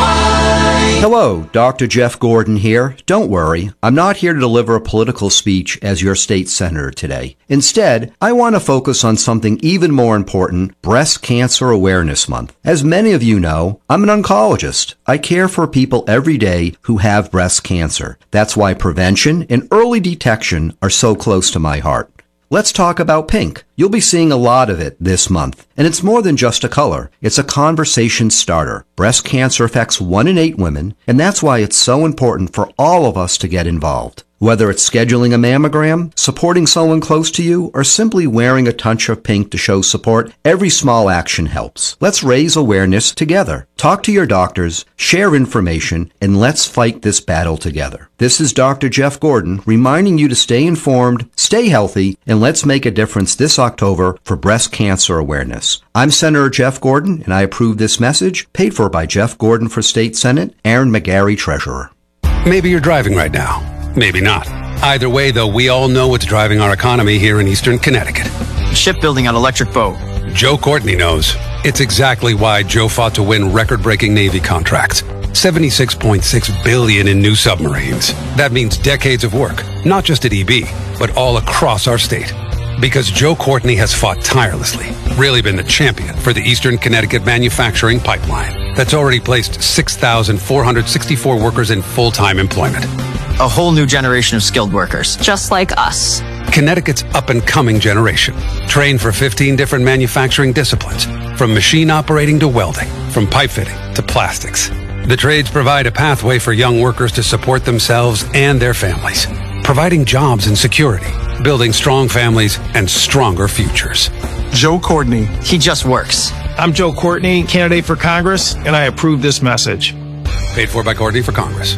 Speaker 16: Y.
Speaker 17: Hello, Doctor Jeff Gordon here. Don't worry, I'm not here to deliver a political speech as your state senator today. Instead, I want to focus on something even more important, Breast Cancer Awareness Month. As many of you know, I'm an oncologist. I care for people every day who have breast cancer. That's why prevention and early detection are so close to my heart. Let's talk about pink. You'll be seeing a lot of it this month. And it's more than just a color. It's a conversation starter. Breast cancer affects one in eight women, and that's why it's so important for all of us to get involved. Whether it's scheduling a mammogram, supporting someone close to you, or simply wearing a touch of pink to show support, every small action helps. Let's raise awareness together. Talk to your doctors, share information, and let's fight this battle together. This is Doctor Jeff Gordon reminding you to stay informed, stay healthy, and let's make a difference this October for breast cancer awareness. I'm Senator Jeff Gordon, and I approve this message, paid for by Jeff Gordon for State Senate, Aaron McGarry, Treasurer.
Speaker 18: Maybe you're driving right now. Maybe not. Either way, though, we all know what's driving our economy here in Eastern Connecticut.
Speaker 9: Shipbuilding on electric boat.
Speaker 18: Joe Courtney knows. It's exactly why Joe fought to win record-breaking Navy contracts. seventy-six point six billion dollars in new submarines. That means decades of work, not just at E B, but all across our state. Because Joe Courtney has fought tirelessly, really been the champion for the Eastern Connecticut manufacturing pipeline that's already placed six thousand four hundred sixty-four workers in full-time employment.
Speaker 9: A whole new generation of skilled workers. Just like us.
Speaker 18: Connecticut's up-and-coming generation, trained for fifteen different manufacturing disciplines, from machine operating to welding, from pipe fitting to plastics. The trades provide a pathway for young workers to support themselves and their families, providing jobs and security, building strong families and stronger futures.
Speaker 9: Joe Courtney. He just works.
Speaker 19: I'm Joe Courtney, candidate for Congress, and I approve this message.
Speaker 18: Paid for by Courtney for Congress.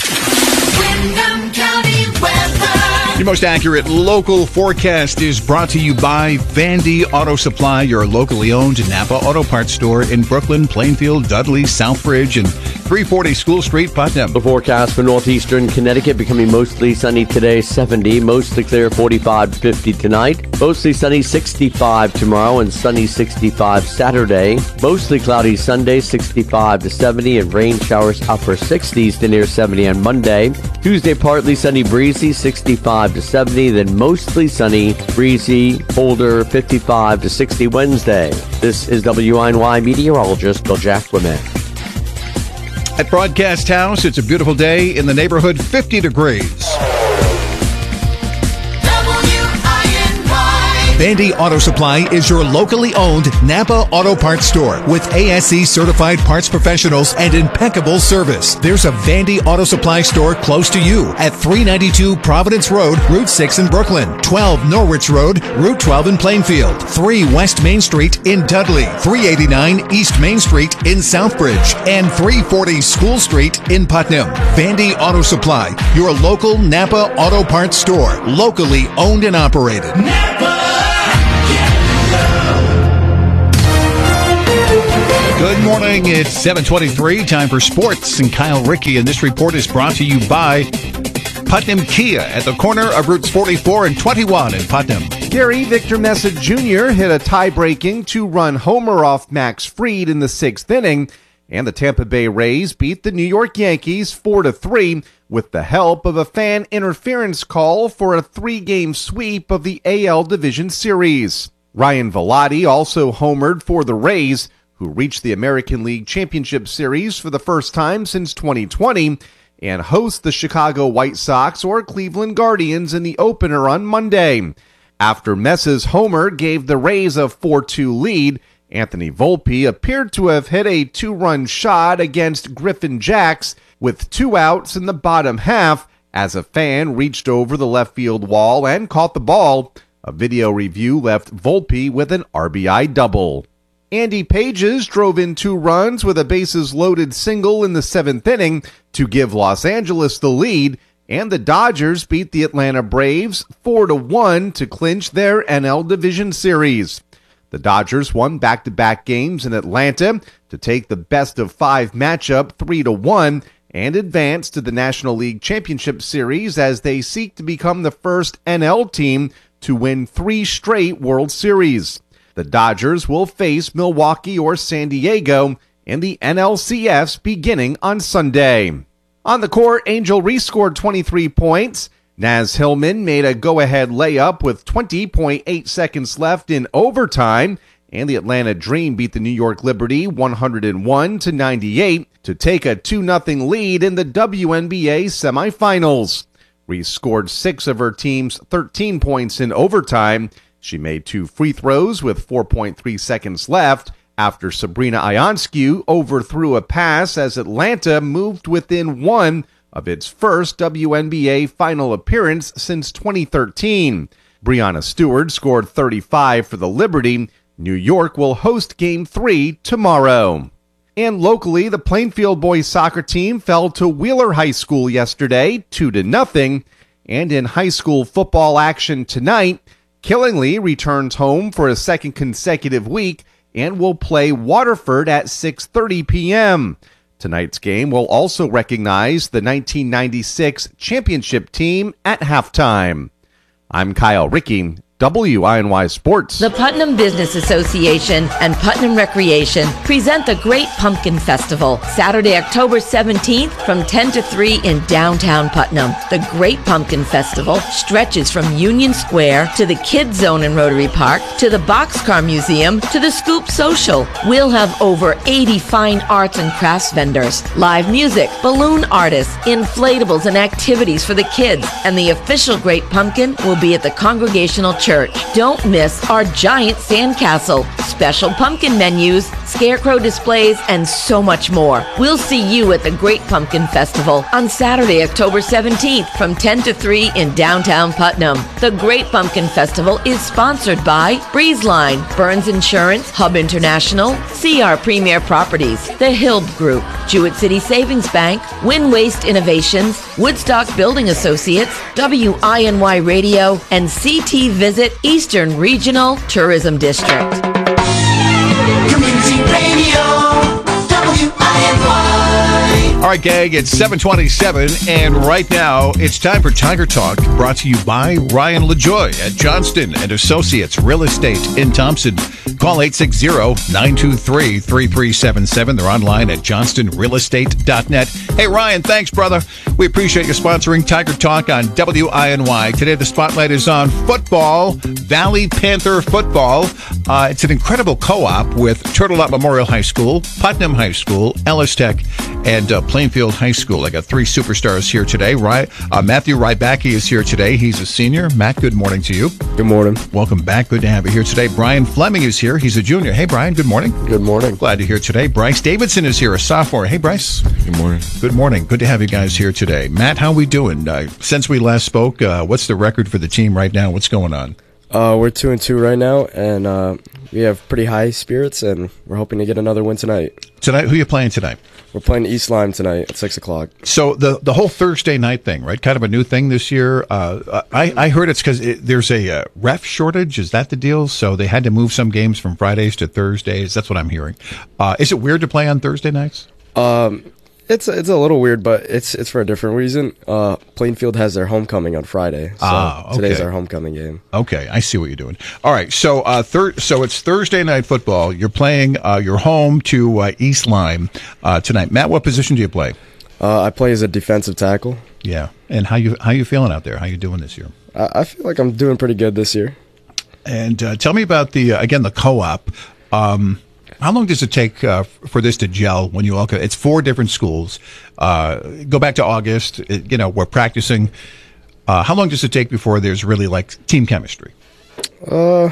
Speaker 16: Windham County weather.
Speaker 2: Your most accurate local forecast is brought to you by Vandy Auto Supply, your locally owned Napa Auto Parts store in Brooklyn, Plainfield, Dudley, Southbridge, and three forty School Street, Putnam.
Speaker 20: The forecast for northeastern Connecticut becoming mostly sunny today, seventy, mostly clear, forty-five to fifty tonight, mostly sunny, sixty-five tomorrow, and sunny, sixty-five Saturday, mostly cloudy Sunday, sixty-five to seventy, and rain showers upper sixties to near seventy on Monday. Tuesday, partly sunny, breezy, sixty-five to seventy, then mostly sunny, breezy, colder, fifty-five to sixty Wednesday. This is W I N Y meteorologist Bill Jack Womack.
Speaker 2: At Broadcast House, it's a beautiful day in the neighborhood, fifty degrees.
Speaker 16: W I N Y.
Speaker 21: Vandy Auto Supply is your locally owned Napa Auto Parts store with A S E certified parts professionals and impeccable service. There's a Vandy Auto Supply store close to you at three ninety-two Providence Road, Route six in Brooklyn, twelve Norwich Road, Route twelve in Plainfield, three West Main Street in Dudley, three eighty-nine East Main Street in Southbridge, and three forty School Street in Putnam. Vandy Auto Supply, your local Napa Auto Parts store, locally owned and operated.
Speaker 2: Good morning. It's seven twenty-three. Time for sports. And Kyle Rickey. And this report is brought to you by Putnam Kia at the corner of Routes forty-four and twenty-one in Putnam.
Speaker 22: Gary Victor Messa Junior hit a tie-breaking two-run homer off Max Fried in the sixth inning, and the Tampa Bay Rays beat the New York Yankees four to three with the help of a fan interference call for a three-game sweep of the A L Division Series. Ryan Velotti also homered for the Rays, who reached the American League Championship Series for the first time since twenty twenty, and host the Chicago White Sox or Cleveland Guardians in the opener on Monday. After Messa's homer gave the Rays a four two lead, Anthony Volpe appeared to have hit a two-run shot against Griffin Jax with two outs in the bottom half as a fan reached over the left field wall and caught the ball. A video review left Volpe with an R B I double. Andy Pages drove in two runs with a bases-loaded single in the seventh inning to give Los Angeles the lead, and the Dodgers beat the Atlanta Braves four to one to clinch their N L Division Series. The Dodgers won back-to-back games in Atlanta to take the best-of-five matchup three to one and advance to the National League Championship Series as they seek to become the first N L team to win three straight World Series. The Dodgers will face Milwaukee or San Diego in the N L C S beginning on Sunday. On the court, Angel Reese scored twenty-three points. Naz Hillman made a go-ahead layup with twenty point eight seconds left in overtime, and the Atlanta Dream beat the New York Liberty one oh one to ninety-eight to take a two nothing lead in the W N B A semifinals. Reese scored six of her team's thirteen points in overtime. She made two free throws with four point three seconds left after Sabrina Ionescu overthrew a pass as Atlanta moved within one of its first W N B A final appearance since twenty thirteen. Breanna Stewart scored thirty-five for the Liberty. New York will host Game three tomorrow. And locally, the Plainfield boys soccer team fell to Wheeler High School yesterday, two to nothing. And in high school football action tonight, Killingly returns home for a second consecutive week and will play Waterford at six thirty p.m. Tonight's game will also recognize the nineteen ninety-six championship team at halftime. I'm Kyle Rickey, W I N Y Sports.
Speaker 23: The Putnam Business Association and Putnam Recreation present the Great Pumpkin Festival, Saturday, October seventeenth from ten to three in downtown Putnam. The Great Pumpkin Festival stretches from Union Square to the Kids Zone in Rotary Park to the Boxcar Museum to the Scoop Social. We'll have over eighty fine arts and crafts vendors, live music, balloon artists, inflatables, and activities for the kids. And the official Great Pumpkin will be at the Congregational Church. Don't miss our giant sandcastle, special pumpkin menus, scarecrow displays, and so much more. We'll see you at the Great Pumpkin Festival on Saturday, October seventeenth from ten to three in downtown Putnam. The Great Pumpkin Festival is sponsored by Breezeline, Burns Insurance, Hub International, C R Premier Properties, The Hill Group, Jewett City Savings Bank, Win Waste Innovations, Woodstock Building Associates, W I N Y Radio, and C T Visit Eastern Regional Tourism District.
Speaker 16: Community Radio, W I N Y.
Speaker 2: All right, gang, it's seven twenty-seven, and right now it's time for Tiger Talk, brought to you by Ryan LaJoy at Johnston and Associates Real Estate in Thompson. Call eight six zero, nine two three, three three seven seven. They're online at johnston real estate dot net. Hey, Ryan, thanks, brother. We appreciate you sponsoring Tiger Talk on W I N Y. Today, the spotlight is on football, Valley Panther football. Uh, it's an incredible co-op with Turtle Up Memorial High School, Putnam High School, Ellis Tech, and uh, Plainfield High School. I got three superstars here today. Ry, uh, Matthew Rybacki is here today. He's a senior. Matt, good morning to you.
Speaker 1: Good morning.
Speaker 2: Welcome back. Good to have you here today. Brian Fleming is here. He's a junior. Hey, Brian. Good morning.
Speaker 1: Good morning.
Speaker 2: Glad to hear today. Bryce Davidson is here, a sophomore. Hey, Bryce.
Speaker 1: Good morning.
Speaker 2: Good morning. Good to have you guys here today. Matt, how we doing? Uh, since we last spoke, uh, what's the record for the team right now? What's going on?
Speaker 1: Uh, we're two and two right now, and uh, we have pretty high spirits, and we're hoping to get another win tonight.
Speaker 2: Tonight, who are you playing tonight?
Speaker 1: We're playing East Lyme tonight at six o'clock.
Speaker 2: So the the whole Thursday night thing, right? Kind of a new thing this year. Uh, I I heard it's because it, there's a uh, ref shortage. Is that the deal? So they had to move some games from Fridays to Thursdays. That's what I'm hearing. Uh, is it weird to play on Thursday nights?
Speaker 1: Um, it's it's a little weird, but it's it's for a different reason. Uh, Plainfield has their homecoming on Friday, so
Speaker 2: ah, okay.
Speaker 1: today's our homecoming game.
Speaker 2: Okay, I see what you're doing. All right, so uh, thir- so it's Thursday night football. You're playing. Uh, you're home to uh, East Lyme uh, tonight. Matt, what position do you play?
Speaker 1: Uh, I play as a defensive tackle.
Speaker 2: Yeah, and how you how you feeling out there? How you doing this year?
Speaker 1: I, I feel like I'm doing pretty good this year.
Speaker 2: And uh, tell me about the uh, again the co-op. Um, How long does it take uh, for this to gel when you all go? It's four different schools. Uh, go back to August. It, you know, we're practicing. Uh, how long does it take before there's really like team chemistry?
Speaker 1: Uh,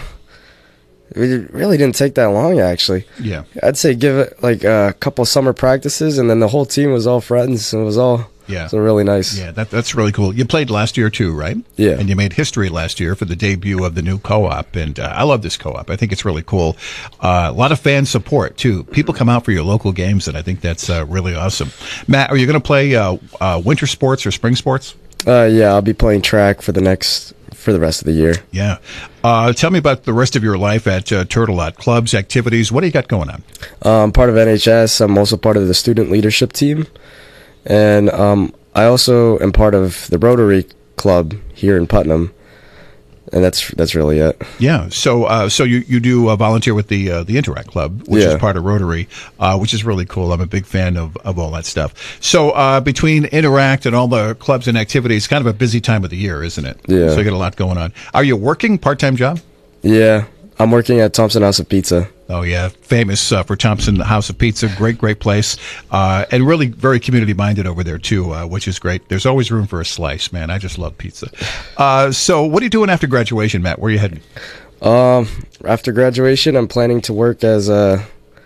Speaker 1: it really didn't take that long, actually.
Speaker 2: Yeah.
Speaker 1: I'd say give it like a couple summer practices, and then the whole team was all friends, and it was all
Speaker 2: yeah,
Speaker 1: so really nice.
Speaker 2: Yeah, that, that's really cool. You played last year too, right?
Speaker 1: Yeah.
Speaker 2: And you made history last year for the debut of the new co-op, and uh, I love this co-op. I think it's really cool. Uh, a lot of fan support too. People come out for your local games, and I think that's uh, really awesome. Matt, are you going to play uh, uh, winter sports or spring sports?
Speaker 1: Uh, yeah, I'll be playing track for the next for the rest of the year.
Speaker 2: Yeah. Uh, tell me about the rest of your life at uh, Turtle Lot. Clubs, activities. What do you got going on?
Speaker 1: Uh, I'm part of N H S. I'm also part of the student leadership team, and um. I also am part of the Rotary Club here in Putnam, and that's that's really it.
Speaker 2: Yeah. So uh, so you you do uh, volunteer with the uh, the Interact Club, which
Speaker 1: yeah.
Speaker 2: is part of Rotary, uh, which is really cool. I'm a big fan of, of all that stuff. So uh, between Interact and all the clubs and activities, kind of a busy time of the year, isn't it?
Speaker 1: Yeah.
Speaker 2: So you got a lot going on. Are you working part-time job?
Speaker 1: Yeah. I'm working at Thompson House of Pizza.
Speaker 2: Oh, yeah. Famous uh, for Thompson House of Pizza. Great, great place. Uh, and really very community-minded over there, too, uh, which is great. There's always room for a slice, man. I just love pizza. Uh, so what are you doing after graduation, Matt? Where are you heading?
Speaker 1: Um, after graduation, I'm planning to work as uh,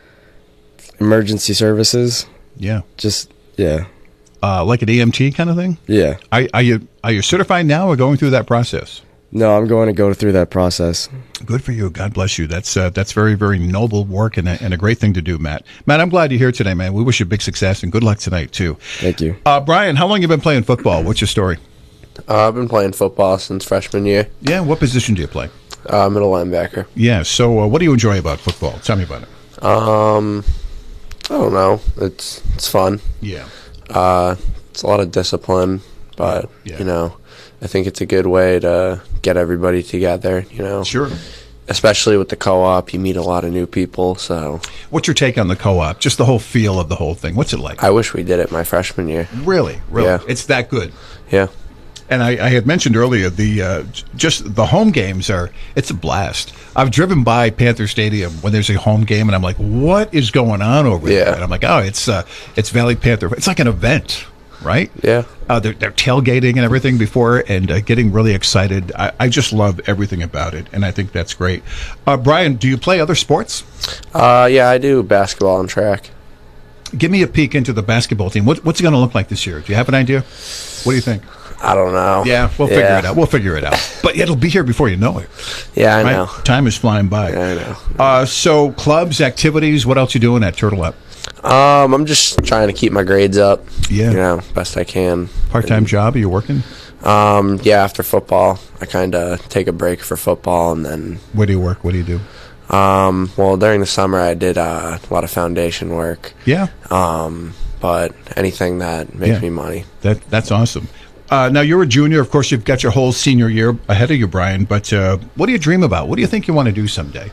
Speaker 1: emergency services.
Speaker 2: Yeah.
Speaker 1: Just, yeah.
Speaker 2: Uh, like an E M T kind of thing?
Speaker 1: Yeah.
Speaker 2: Are, are you are you certified now or going through that process?
Speaker 1: No, I'm going to go through that process.
Speaker 2: Good for you. God bless you. That's uh, that's very, very noble work and a, and a great thing to do, Matt. Matt, I'm glad you're here today, man. We wish you big success and good luck tonight, too.
Speaker 1: Thank you.
Speaker 2: Uh, Brian, how long have you been playing football? What's your story?
Speaker 3: Uh, I've been playing football since freshman year.
Speaker 2: Yeah, what position do you play?
Speaker 3: Uh, middle linebacker.
Speaker 2: Yeah, so uh, what do you enjoy about football? Tell me about it.
Speaker 3: Um, I don't know. It's it's fun.
Speaker 2: Yeah.
Speaker 3: Uh, it's a lot of discipline, but,
Speaker 2: Yeah.
Speaker 3: you know, I think it's a good way to get everybody together, you know.
Speaker 2: Sure.
Speaker 3: Especially with the co-op, you meet a lot of new people, so.
Speaker 2: What's your take on the co-op? Just the whole feel of the whole thing. What's it like?
Speaker 3: I wish we did it my freshman year.
Speaker 2: Really? Really?
Speaker 3: Yeah.
Speaker 2: It's that good?
Speaker 3: Yeah.
Speaker 2: And I, I had mentioned earlier, the uh, j- just the home games are, it's a blast. I've driven by Panther Stadium when there's a home game, and I'm like, what is going on over
Speaker 3: Yeah.
Speaker 2: there? And I'm like, oh, it's uh, it's Valley Panther. It's like an event, right?
Speaker 3: Yeah.
Speaker 2: Uh, they're, they're tailgating and everything before and uh, getting really excited. I, I just love everything about it, and I think that's great. Uh, Brian, do you play other sports?
Speaker 3: Uh, yeah, I do basketball and track.
Speaker 2: Give me a peek into the basketball team. What, what's it going to look like this year? Do you have an idea? What do you think?
Speaker 3: I don't know.
Speaker 2: Yeah, we'll figure
Speaker 3: Yeah.
Speaker 2: it out. We'll figure it out. But it'll be here before you know it.
Speaker 3: Yeah, I
Speaker 2: Right?
Speaker 3: know.
Speaker 2: Time is flying by.
Speaker 3: Yeah, I know.
Speaker 2: Uh, so, clubs, activities, what else you doing at Turtle Up?
Speaker 3: Um, I'm just trying to keep my grades up.
Speaker 2: Yeah.
Speaker 3: You know, best I can.
Speaker 2: Part-time job? Are you working?
Speaker 3: Um, yeah, after football, I kind of take a break for football, and then.
Speaker 2: Where do you work? What do you do?
Speaker 3: Um, well, during the summer, I did uh, a lot of foundation work.
Speaker 2: Yeah.
Speaker 3: Um, but anything that makes
Speaker 2: Yeah.
Speaker 3: me money.
Speaker 2: That That's awesome. Uh, now, you're a junior. Of course, you've got your whole senior year ahead of you, Brian. But uh, what do you dream about? What do you think you want to do someday?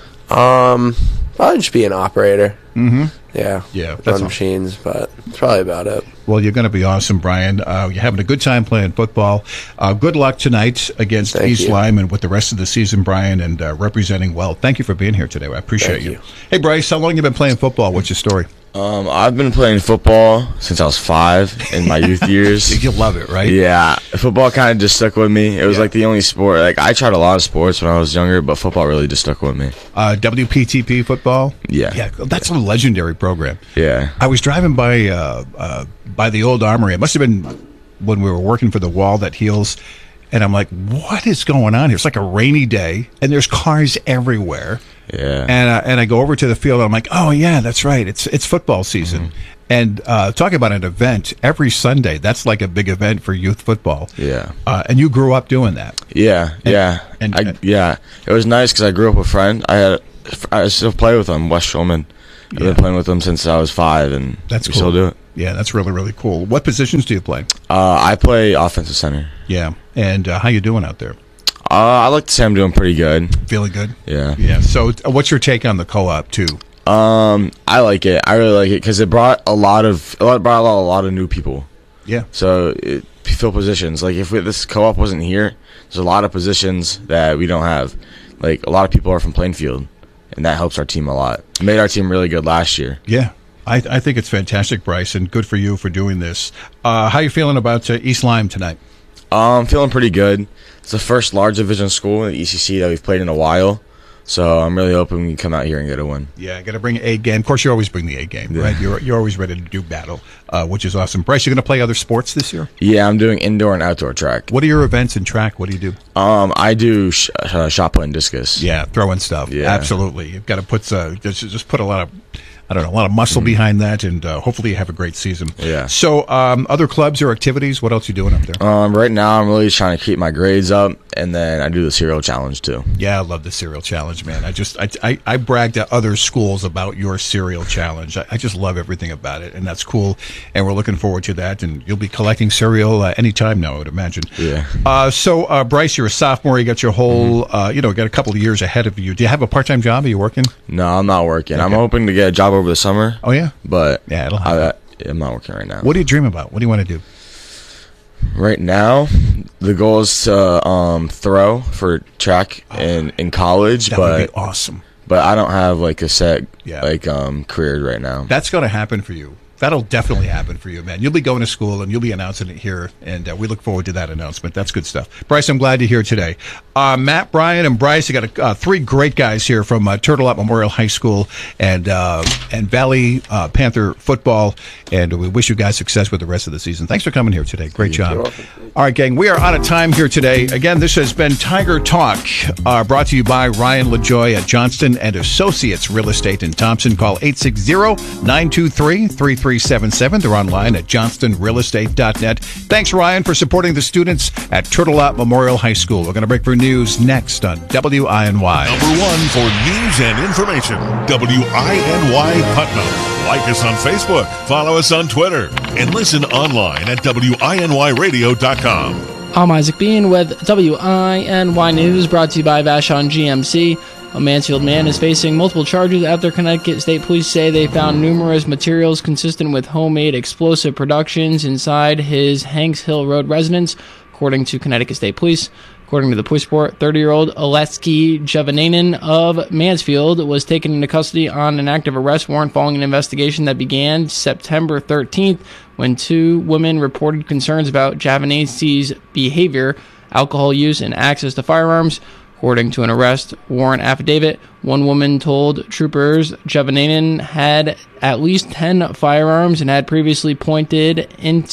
Speaker 3: Um, probably just be an operator.
Speaker 2: Mm-hmm.
Speaker 3: Yeah.
Speaker 2: Yeah,
Speaker 3: Run
Speaker 2: that's all.
Speaker 3: machines, but that's probably about it.
Speaker 2: Well, you're going to be awesome, Brian. Uh, you're having a good time playing football. Uh, good luck tonight against
Speaker 3: Thank
Speaker 2: East
Speaker 3: you.
Speaker 2: Lyme and with the rest of the season, Brian, and uh, representing well. Thank you for being here today. I appreciate
Speaker 3: Thank
Speaker 2: you.
Speaker 3: you.
Speaker 2: Hey, Bryce, how long you been playing football? What's your story?
Speaker 4: Um, I've been playing football since I was five in my youth years.
Speaker 2: You love it, right?
Speaker 4: Yeah, football kind of just stuck with me. It was
Speaker 2: Yeah.
Speaker 4: like the only sport. Like I tried a lot of sports when I was younger, but football really just stuck with me.
Speaker 2: Uh, W P T P football.
Speaker 4: Yeah,
Speaker 2: Yeah, that's a legendary program.
Speaker 4: yeah.
Speaker 2: I was driving by uh, uh, by the old Armory. It must have been when we were working for the Wall That Heals, and I'm like, "What is going on here?" It's like a rainy day, and there's cars everywhere.
Speaker 4: Yeah.
Speaker 2: And uh, and I go over to the field, and I'm like, "Oh yeah, that's right. It's it's football season."
Speaker 4: Mm-hmm.
Speaker 2: And uh, talking about an event every Sunday, that's like a big event for youth football.
Speaker 4: Yeah.
Speaker 2: Uh, and you grew up doing that.
Speaker 4: Yeah, yeah,
Speaker 2: and-
Speaker 4: I, yeah. It was nice because I grew up with a friend. I had, I still play with him, Wes Schulman. I've been playing with him since I was five, and
Speaker 2: That's
Speaker 4: we
Speaker 2: cool.
Speaker 4: still do it.
Speaker 2: Yeah, that's really really cool. What positions do you play?
Speaker 4: Uh, I play offensive center.
Speaker 2: Yeah, and uh, how you doing out there?
Speaker 4: Uh, I like to say I'm doing pretty good.
Speaker 2: Feeling good?
Speaker 4: Yeah.
Speaker 2: Yeah. So, uh, what's your take on the co-op too?
Speaker 4: Um, I like it. I really like it because it brought a lot of a lot brought a lot, a lot of new people.
Speaker 2: Yeah.
Speaker 4: So it fill positions. Like if we, this co-op wasn't here, there's a lot of positions that we don't have. Like a lot of people are from Plainfield, and that helps our team a lot. It made our team really good last year.
Speaker 2: Yeah. I, I think it's fantastic, Bryce, and good for you for doing this. Uh, how you feeling about uh, East Lyme tonight?
Speaker 4: Um, feeling pretty good. It's the first large division school in the E C C that we've played in a while. So I'm really hoping we can come out here and get a win.
Speaker 2: Yeah, got to bring A game. Of course, you always bring the A game, right? You're you're always ready to do battle, uh, which is awesome. Bryce, you're going to play other sports this year?
Speaker 4: Yeah, I'm doing indoor and outdoor track.
Speaker 2: What are your events in track? What do you do?
Speaker 4: Um, I do sh- uh, shot put and discus.
Speaker 2: Yeah, throwing stuff.
Speaker 4: Yeah.
Speaker 2: Absolutely. You've got to put uh, just just put a lot of I don't know a lot of muscle behind that, and uh, hopefully you have a great season.
Speaker 4: Yeah.
Speaker 2: So, um, other clubs or activities? What else you doing up there?
Speaker 4: Um, right now I'm really trying to keep my grades up, and then I do the cereal challenge too.
Speaker 2: Yeah, I love the cereal challenge, man. I just I, I, I brag to other schools about your cereal challenge. I, I just love everything about it, and that's cool. And we're looking forward to that. And you'll be collecting cereal uh, anytime now, I would imagine.
Speaker 4: Yeah.
Speaker 2: Uh, so, uh, Bryce, you're a sophomore. You got your whole, uh, you know, got a couple of years ahead of you. Do you have a part-time job? Are you working?
Speaker 4: No, I'm not working. I'm
Speaker 2: Okay.
Speaker 4: hoping to get a job over the summer.
Speaker 2: Oh yeah,
Speaker 4: but
Speaker 2: yeah, it'll
Speaker 4: I, I'm not working right now.
Speaker 2: What do you dream about? What do you want to do?
Speaker 4: Right now, the goal is to um, throw for track in, in college,
Speaker 2: That
Speaker 4: but
Speaker 2: would be awesome.
Speaker 4: But I don't have like a set
Speaker 2: Yeah.
Speaker 4: like um, career right now.
Speaker 2: That's going to happen for you. That'll definitely happen for you, man. You'll be going to school and you'll be announcing it here, and uh, we look forward to that announcement. That's good stuff. Bryce, I'm glad you're here today. Uh, Matt, Brian, and Bryce, you got uh, three great guys here from uh, Turtle Up Memorial High School and uh, and Valley uh, Panther football, and we wish you guys success with the rest of the season. Thanks for coming here today. Great job. All right, gang, we are out of time here today. Again, this has been Tiger Talk, uh, brought to you by Ryan LaJoy at Johnston and Associates Real Estate in Thompson. Call eight six zero, nine two three, three three seven seven. They're online at johnston real estate dot net. Thanks, Ryan, for supporting the students at Turtle Up Memorial High School. We're going to break for news next on W I N Y.
Speaker 5: Number one for news and information, W I N Y Putnam. Like us on Facebook, follow us on Twitter, and listen online at W I N Y radio dot com.
Speaker 10: I'm Isaac Bean with W I N Y News, brought to you by Vashon G M C. A Mansfield man is facing multiple charges after Connecticut State Police say they found numerous materials consistent with homemade explosive productions inside his Hanks Hill Road residence, according to Connecticut State Police. According to the police report, thirty-year-old Oleksii Javanainen of Mansfield was taken into custody on an active arrest warrant following an investigation that began September thirteenth when two women reported concerns about Javanainen's behavior, alcohol use, and access to firearms. According to an arrest warrant affidavit, one woman told troopers Javanainen had at least ten firearms and had previously pointed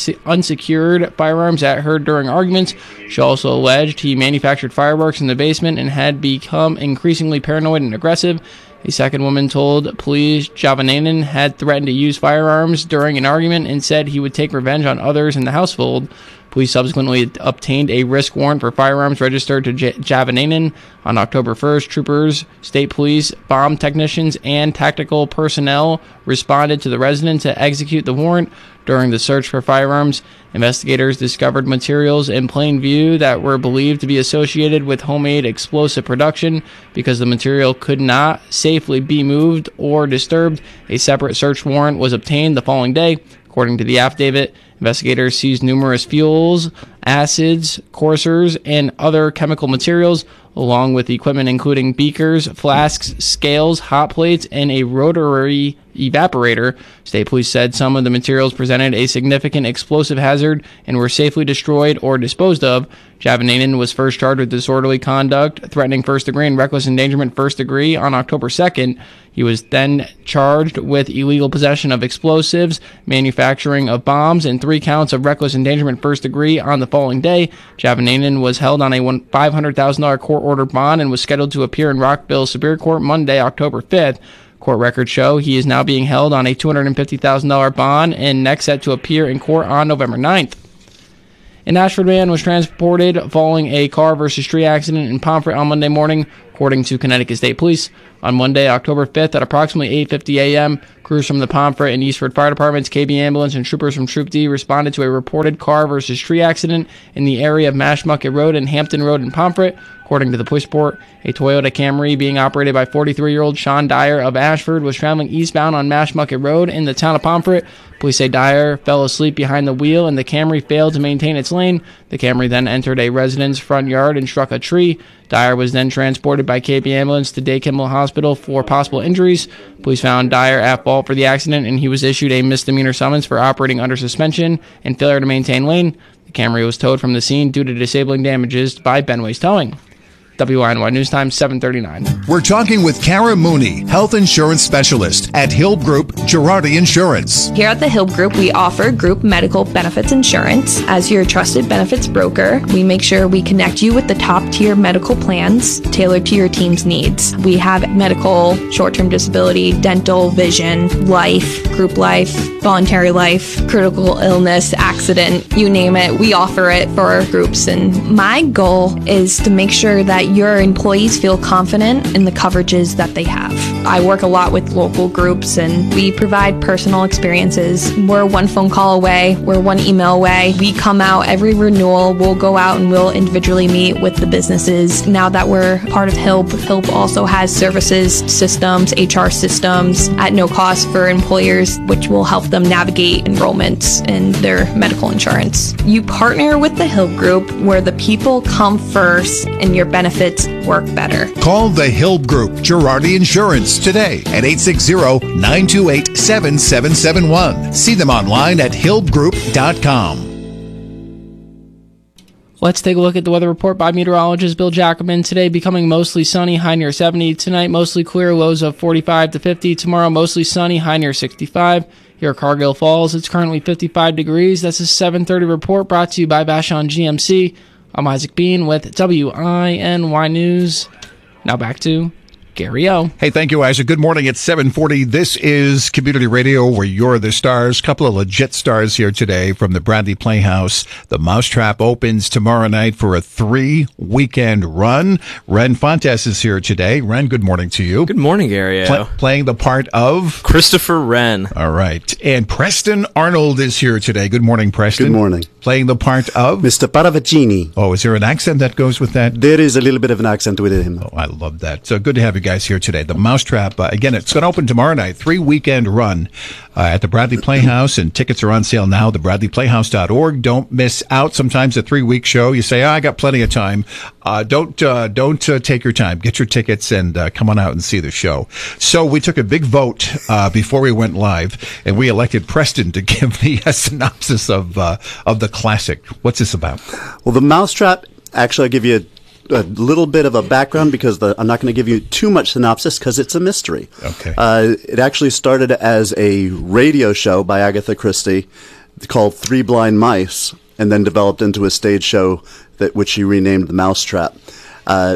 Speaker 10: unsecured firearms at her during arguments. She also alleged he manufactured fireworks in the basement and had become increasingly paranoid and aggressive. A second woman told police Javanainen had threatened to use firearms during an argument and said he would take revenge on others in the household. Police subsequently obtained a risk warrant for firearms registered to J- Javanainen. On October first, troopers, state police, bomb technicians, and tactical personnel responded to the residence to execute the warrant. During the search for firearms, investigators discovered materials in plain view that were believed to be associated with homemade explosive production. Because the material could not safely be moved or disturbed, a separate search warrant was obtained the following day. According to the affidavit, investigators seized numerous fuels, acids, coursers, and other chemical materials, along with equipment including beakers, flasks, scales, hot plates, and a rotary evaporator. State police said some of the materials presented a significant explosive hazard and were safely destroyed or disposed of. Javanainen was first charged with disorderly conduct, threatening first degree, and reckless endangerment first degree on October second. He was then charged with illegal possession of explosives, manufacturing of bombs, and three counts of reckless endangerment first degree on the following day. Javanainen was held on a five hundred thousand dollars court-ordered bond and was scheduled to appear in Rockville Superior Court Monday, October fifth. Court records show he is now being held on a two hundred fifty thousand dollars bond and next set to appear in court on November ninth. An Ashford man was transported following a car versus tree accident in Pomfret on Monday morning, according to Connecticut State Police. On Monday, October fifth, at approximately eight fifty a.m., crews from the Pomfret and Eastford Fire Departments, K B Ambulance, and troopers from Troop D responded to a reported car versus tree accident in the area of Mashmucket Road and Hampton Road in Pomfret. According to the police report, a Toyota Camry being operated by forty-three-year-old Sean Dyer of Ashford was traveling eastbound on Mashmucket Road in the town of Pomfret. Police say Dyer fell asleep behind the wheel and the Camry failed to maintain its lane. The Camry then entered a resident's front yard and struck a tree. Dyer was then transported by K B Ambulance to Day Kimball Hospital for possible injuries. Police found Dyer at fault for the accident, and he was issued a misdemeanor summons for operating under suspension and failure to maintain lane. The Camry was towed from the scene due to disabling damages by Benway's Towing. W I N Y News Time, seven thirty-nine.
Speaker 21: We're talking with Kara Mooney, health insurance specialist at Hill Group Girardi Insurance.
Speaker 6: Here at the Hill Group, we offer group medical benefits insurance. As your trusted benefits broker, we make sure we connect you with the top-tier medical plans tailored to your team's needs. We have medical, short-term disability, dental, vision, life, group life, voluntary life, critical illness, accident, you name it. We offer it for our groups. And my goal is to make sure that your employees feel confident in the coverages that they have. I work a lot with local groups and we provide personal experiences. We're one phone call away. We're one email away. We come out every renewal. We'll go out and we'll individually meet with the businesses. Now that we're part of H I L P, H I L P also has services, systems, H R systems at no cost for employers, which will help them navigate enrollments in their medical insurance. You partner with the H I L P Group where the people come first and your benefits work better.
Speaker 21: Call the Hill Group Girardi Insurance today at eight six zero, nine two eight, seven seven seven one. See them online at hill group dot com.
Speaker 10: Let's take a look at the weather report by meteorologist Bill Jacobin. Today becoming mostly sunny, high near seventy. Tonight mostly clear, lows of forty-five to fifty. Tomorrow mostly sunny, high near sixty-five. Here at Cargill Falls, it's currently fifty-five degrees. That's a seven thirty report brought to you by Vashon G M C. I'm Isaac Bean with W I N Y News. Now back to Gary O.
Speaker 2: Hey, thank you, Isaac. Good morning. It's seven forty. This is Community Radio, where you're the stars. Couple of legit stars here today from the Bradley Playhouse. The Mousetrap opens tomorrow night for a three-weekend run. Ren Fontes is here today. Ren, good morning to you.
Speaker 7: Good morning, Gary O.
Speaker 2: Pla- playing the part of?
Speaker 7: Christopher Wren.
Speaker 2: All right. And Preston Arnold is here today. Good morning, Preston.
Speaker 8: Good morning.
Speaker 2: Playing the part of?
Speaker 8: Mister Paravicini.
Speaker 2: Oh, is there an accent that goes with that?
Speaker 8: There is a little bit of an accent with him.
Speaker 2: Oh, I love that. So good to have you guys here today. The Mousetrap, uh, again, it's going to open tomorrow night. Three-weekend run uh, at the Bradley Playhouse, and tickets are on sale now, the bradley playhouse dot org. Don't miss out. Sometimes a three-week show, you say, oh, I got plenty of time. Uh, don't uh, don't uh, take your time. Get your tickets and uh, come on out and see the show. So we took a big vote uh, before we went live, and we elected Preston to give me a synopsis of uh, of the classic. What's this about?
Speaker 8: Well, the Mousetrap, actually, I'll give you a, a little bit of a background because the, I'm not going to give you too much synopsis because it's a mystery.
Speaker 2: Okay.
Speaker 8: Uh, it actually started as a radio show by Agatha Christie called Three Blind Mice, and then developed into a stage show that which she renamed The Mousetrap. Uh,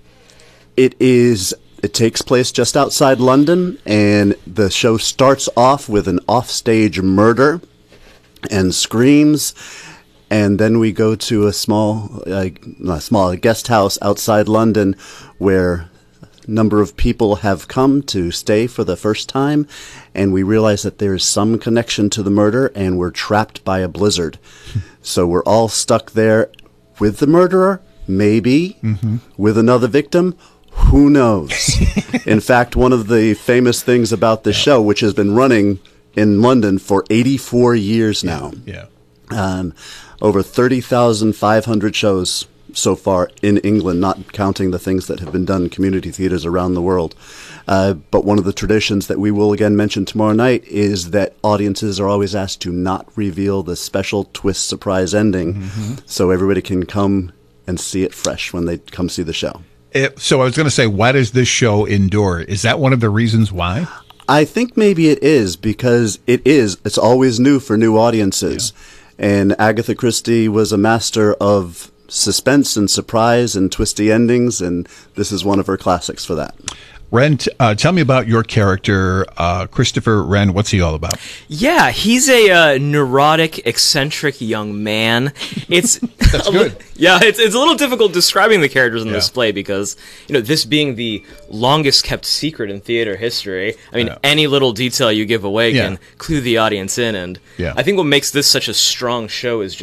Speaker 8: it is it takes place just outside London, and the show starts off with an offstage murder and screams, and then we go to a small, uh, not small, a guest house outside London where a number of people have come to stay for the first time, and we realize that there is some connection to the murder, and we're trapped by a blizzard. So we're all stuck there with the murderer, maybe, mm-hmm. with another victim. Who knows? In fact, one of the famous things about this show, which has been running in London for eighty-four years now,
Speaker 2: yeah,
Speaker 8: um, over thirty thousand five hundred shows so far in England, not counting the things that have been done in community theaters around the world. Uh, but one of the traditions that we will again mention tomorrow night is that audiences are always asked to not reveal the special twist surprise ending, mm-hmm. so everybody can come and see it fresh when they come see the show.
Speaker 2: It, so I was going to say, why does this show endure? Is that one of the reasons why?
Speaker 8: I think maybe it is, because it is. It's always new for new audiences. Yeah. And Agatha Christie was a master of suspense and surprise and twisty endings, and this is one of her classics for that.
Speaker 2: Ren, t- uh, tell me about your character, uh, Christopher Wren. What's he all about?
Speaker 7: Yeah, he's a uh, neurotic, eccentric young man. It's
Speaker 2: That's good.
Speaker 7: Yeah, it's it's a little difficult describing the characters on
Speaker 2: Yeah.
Speaker 7: display because, you know, this being the longest kept secret in theater history, I mean,
Speaker 2: Yeah.
Speaker 7: any little detail you give away
Speaker 2: Yeah.
Speaker 7: can clue the audience in, and
Speaker 2: Yeah.
Speaker 7: I think what makes this such a strong show is just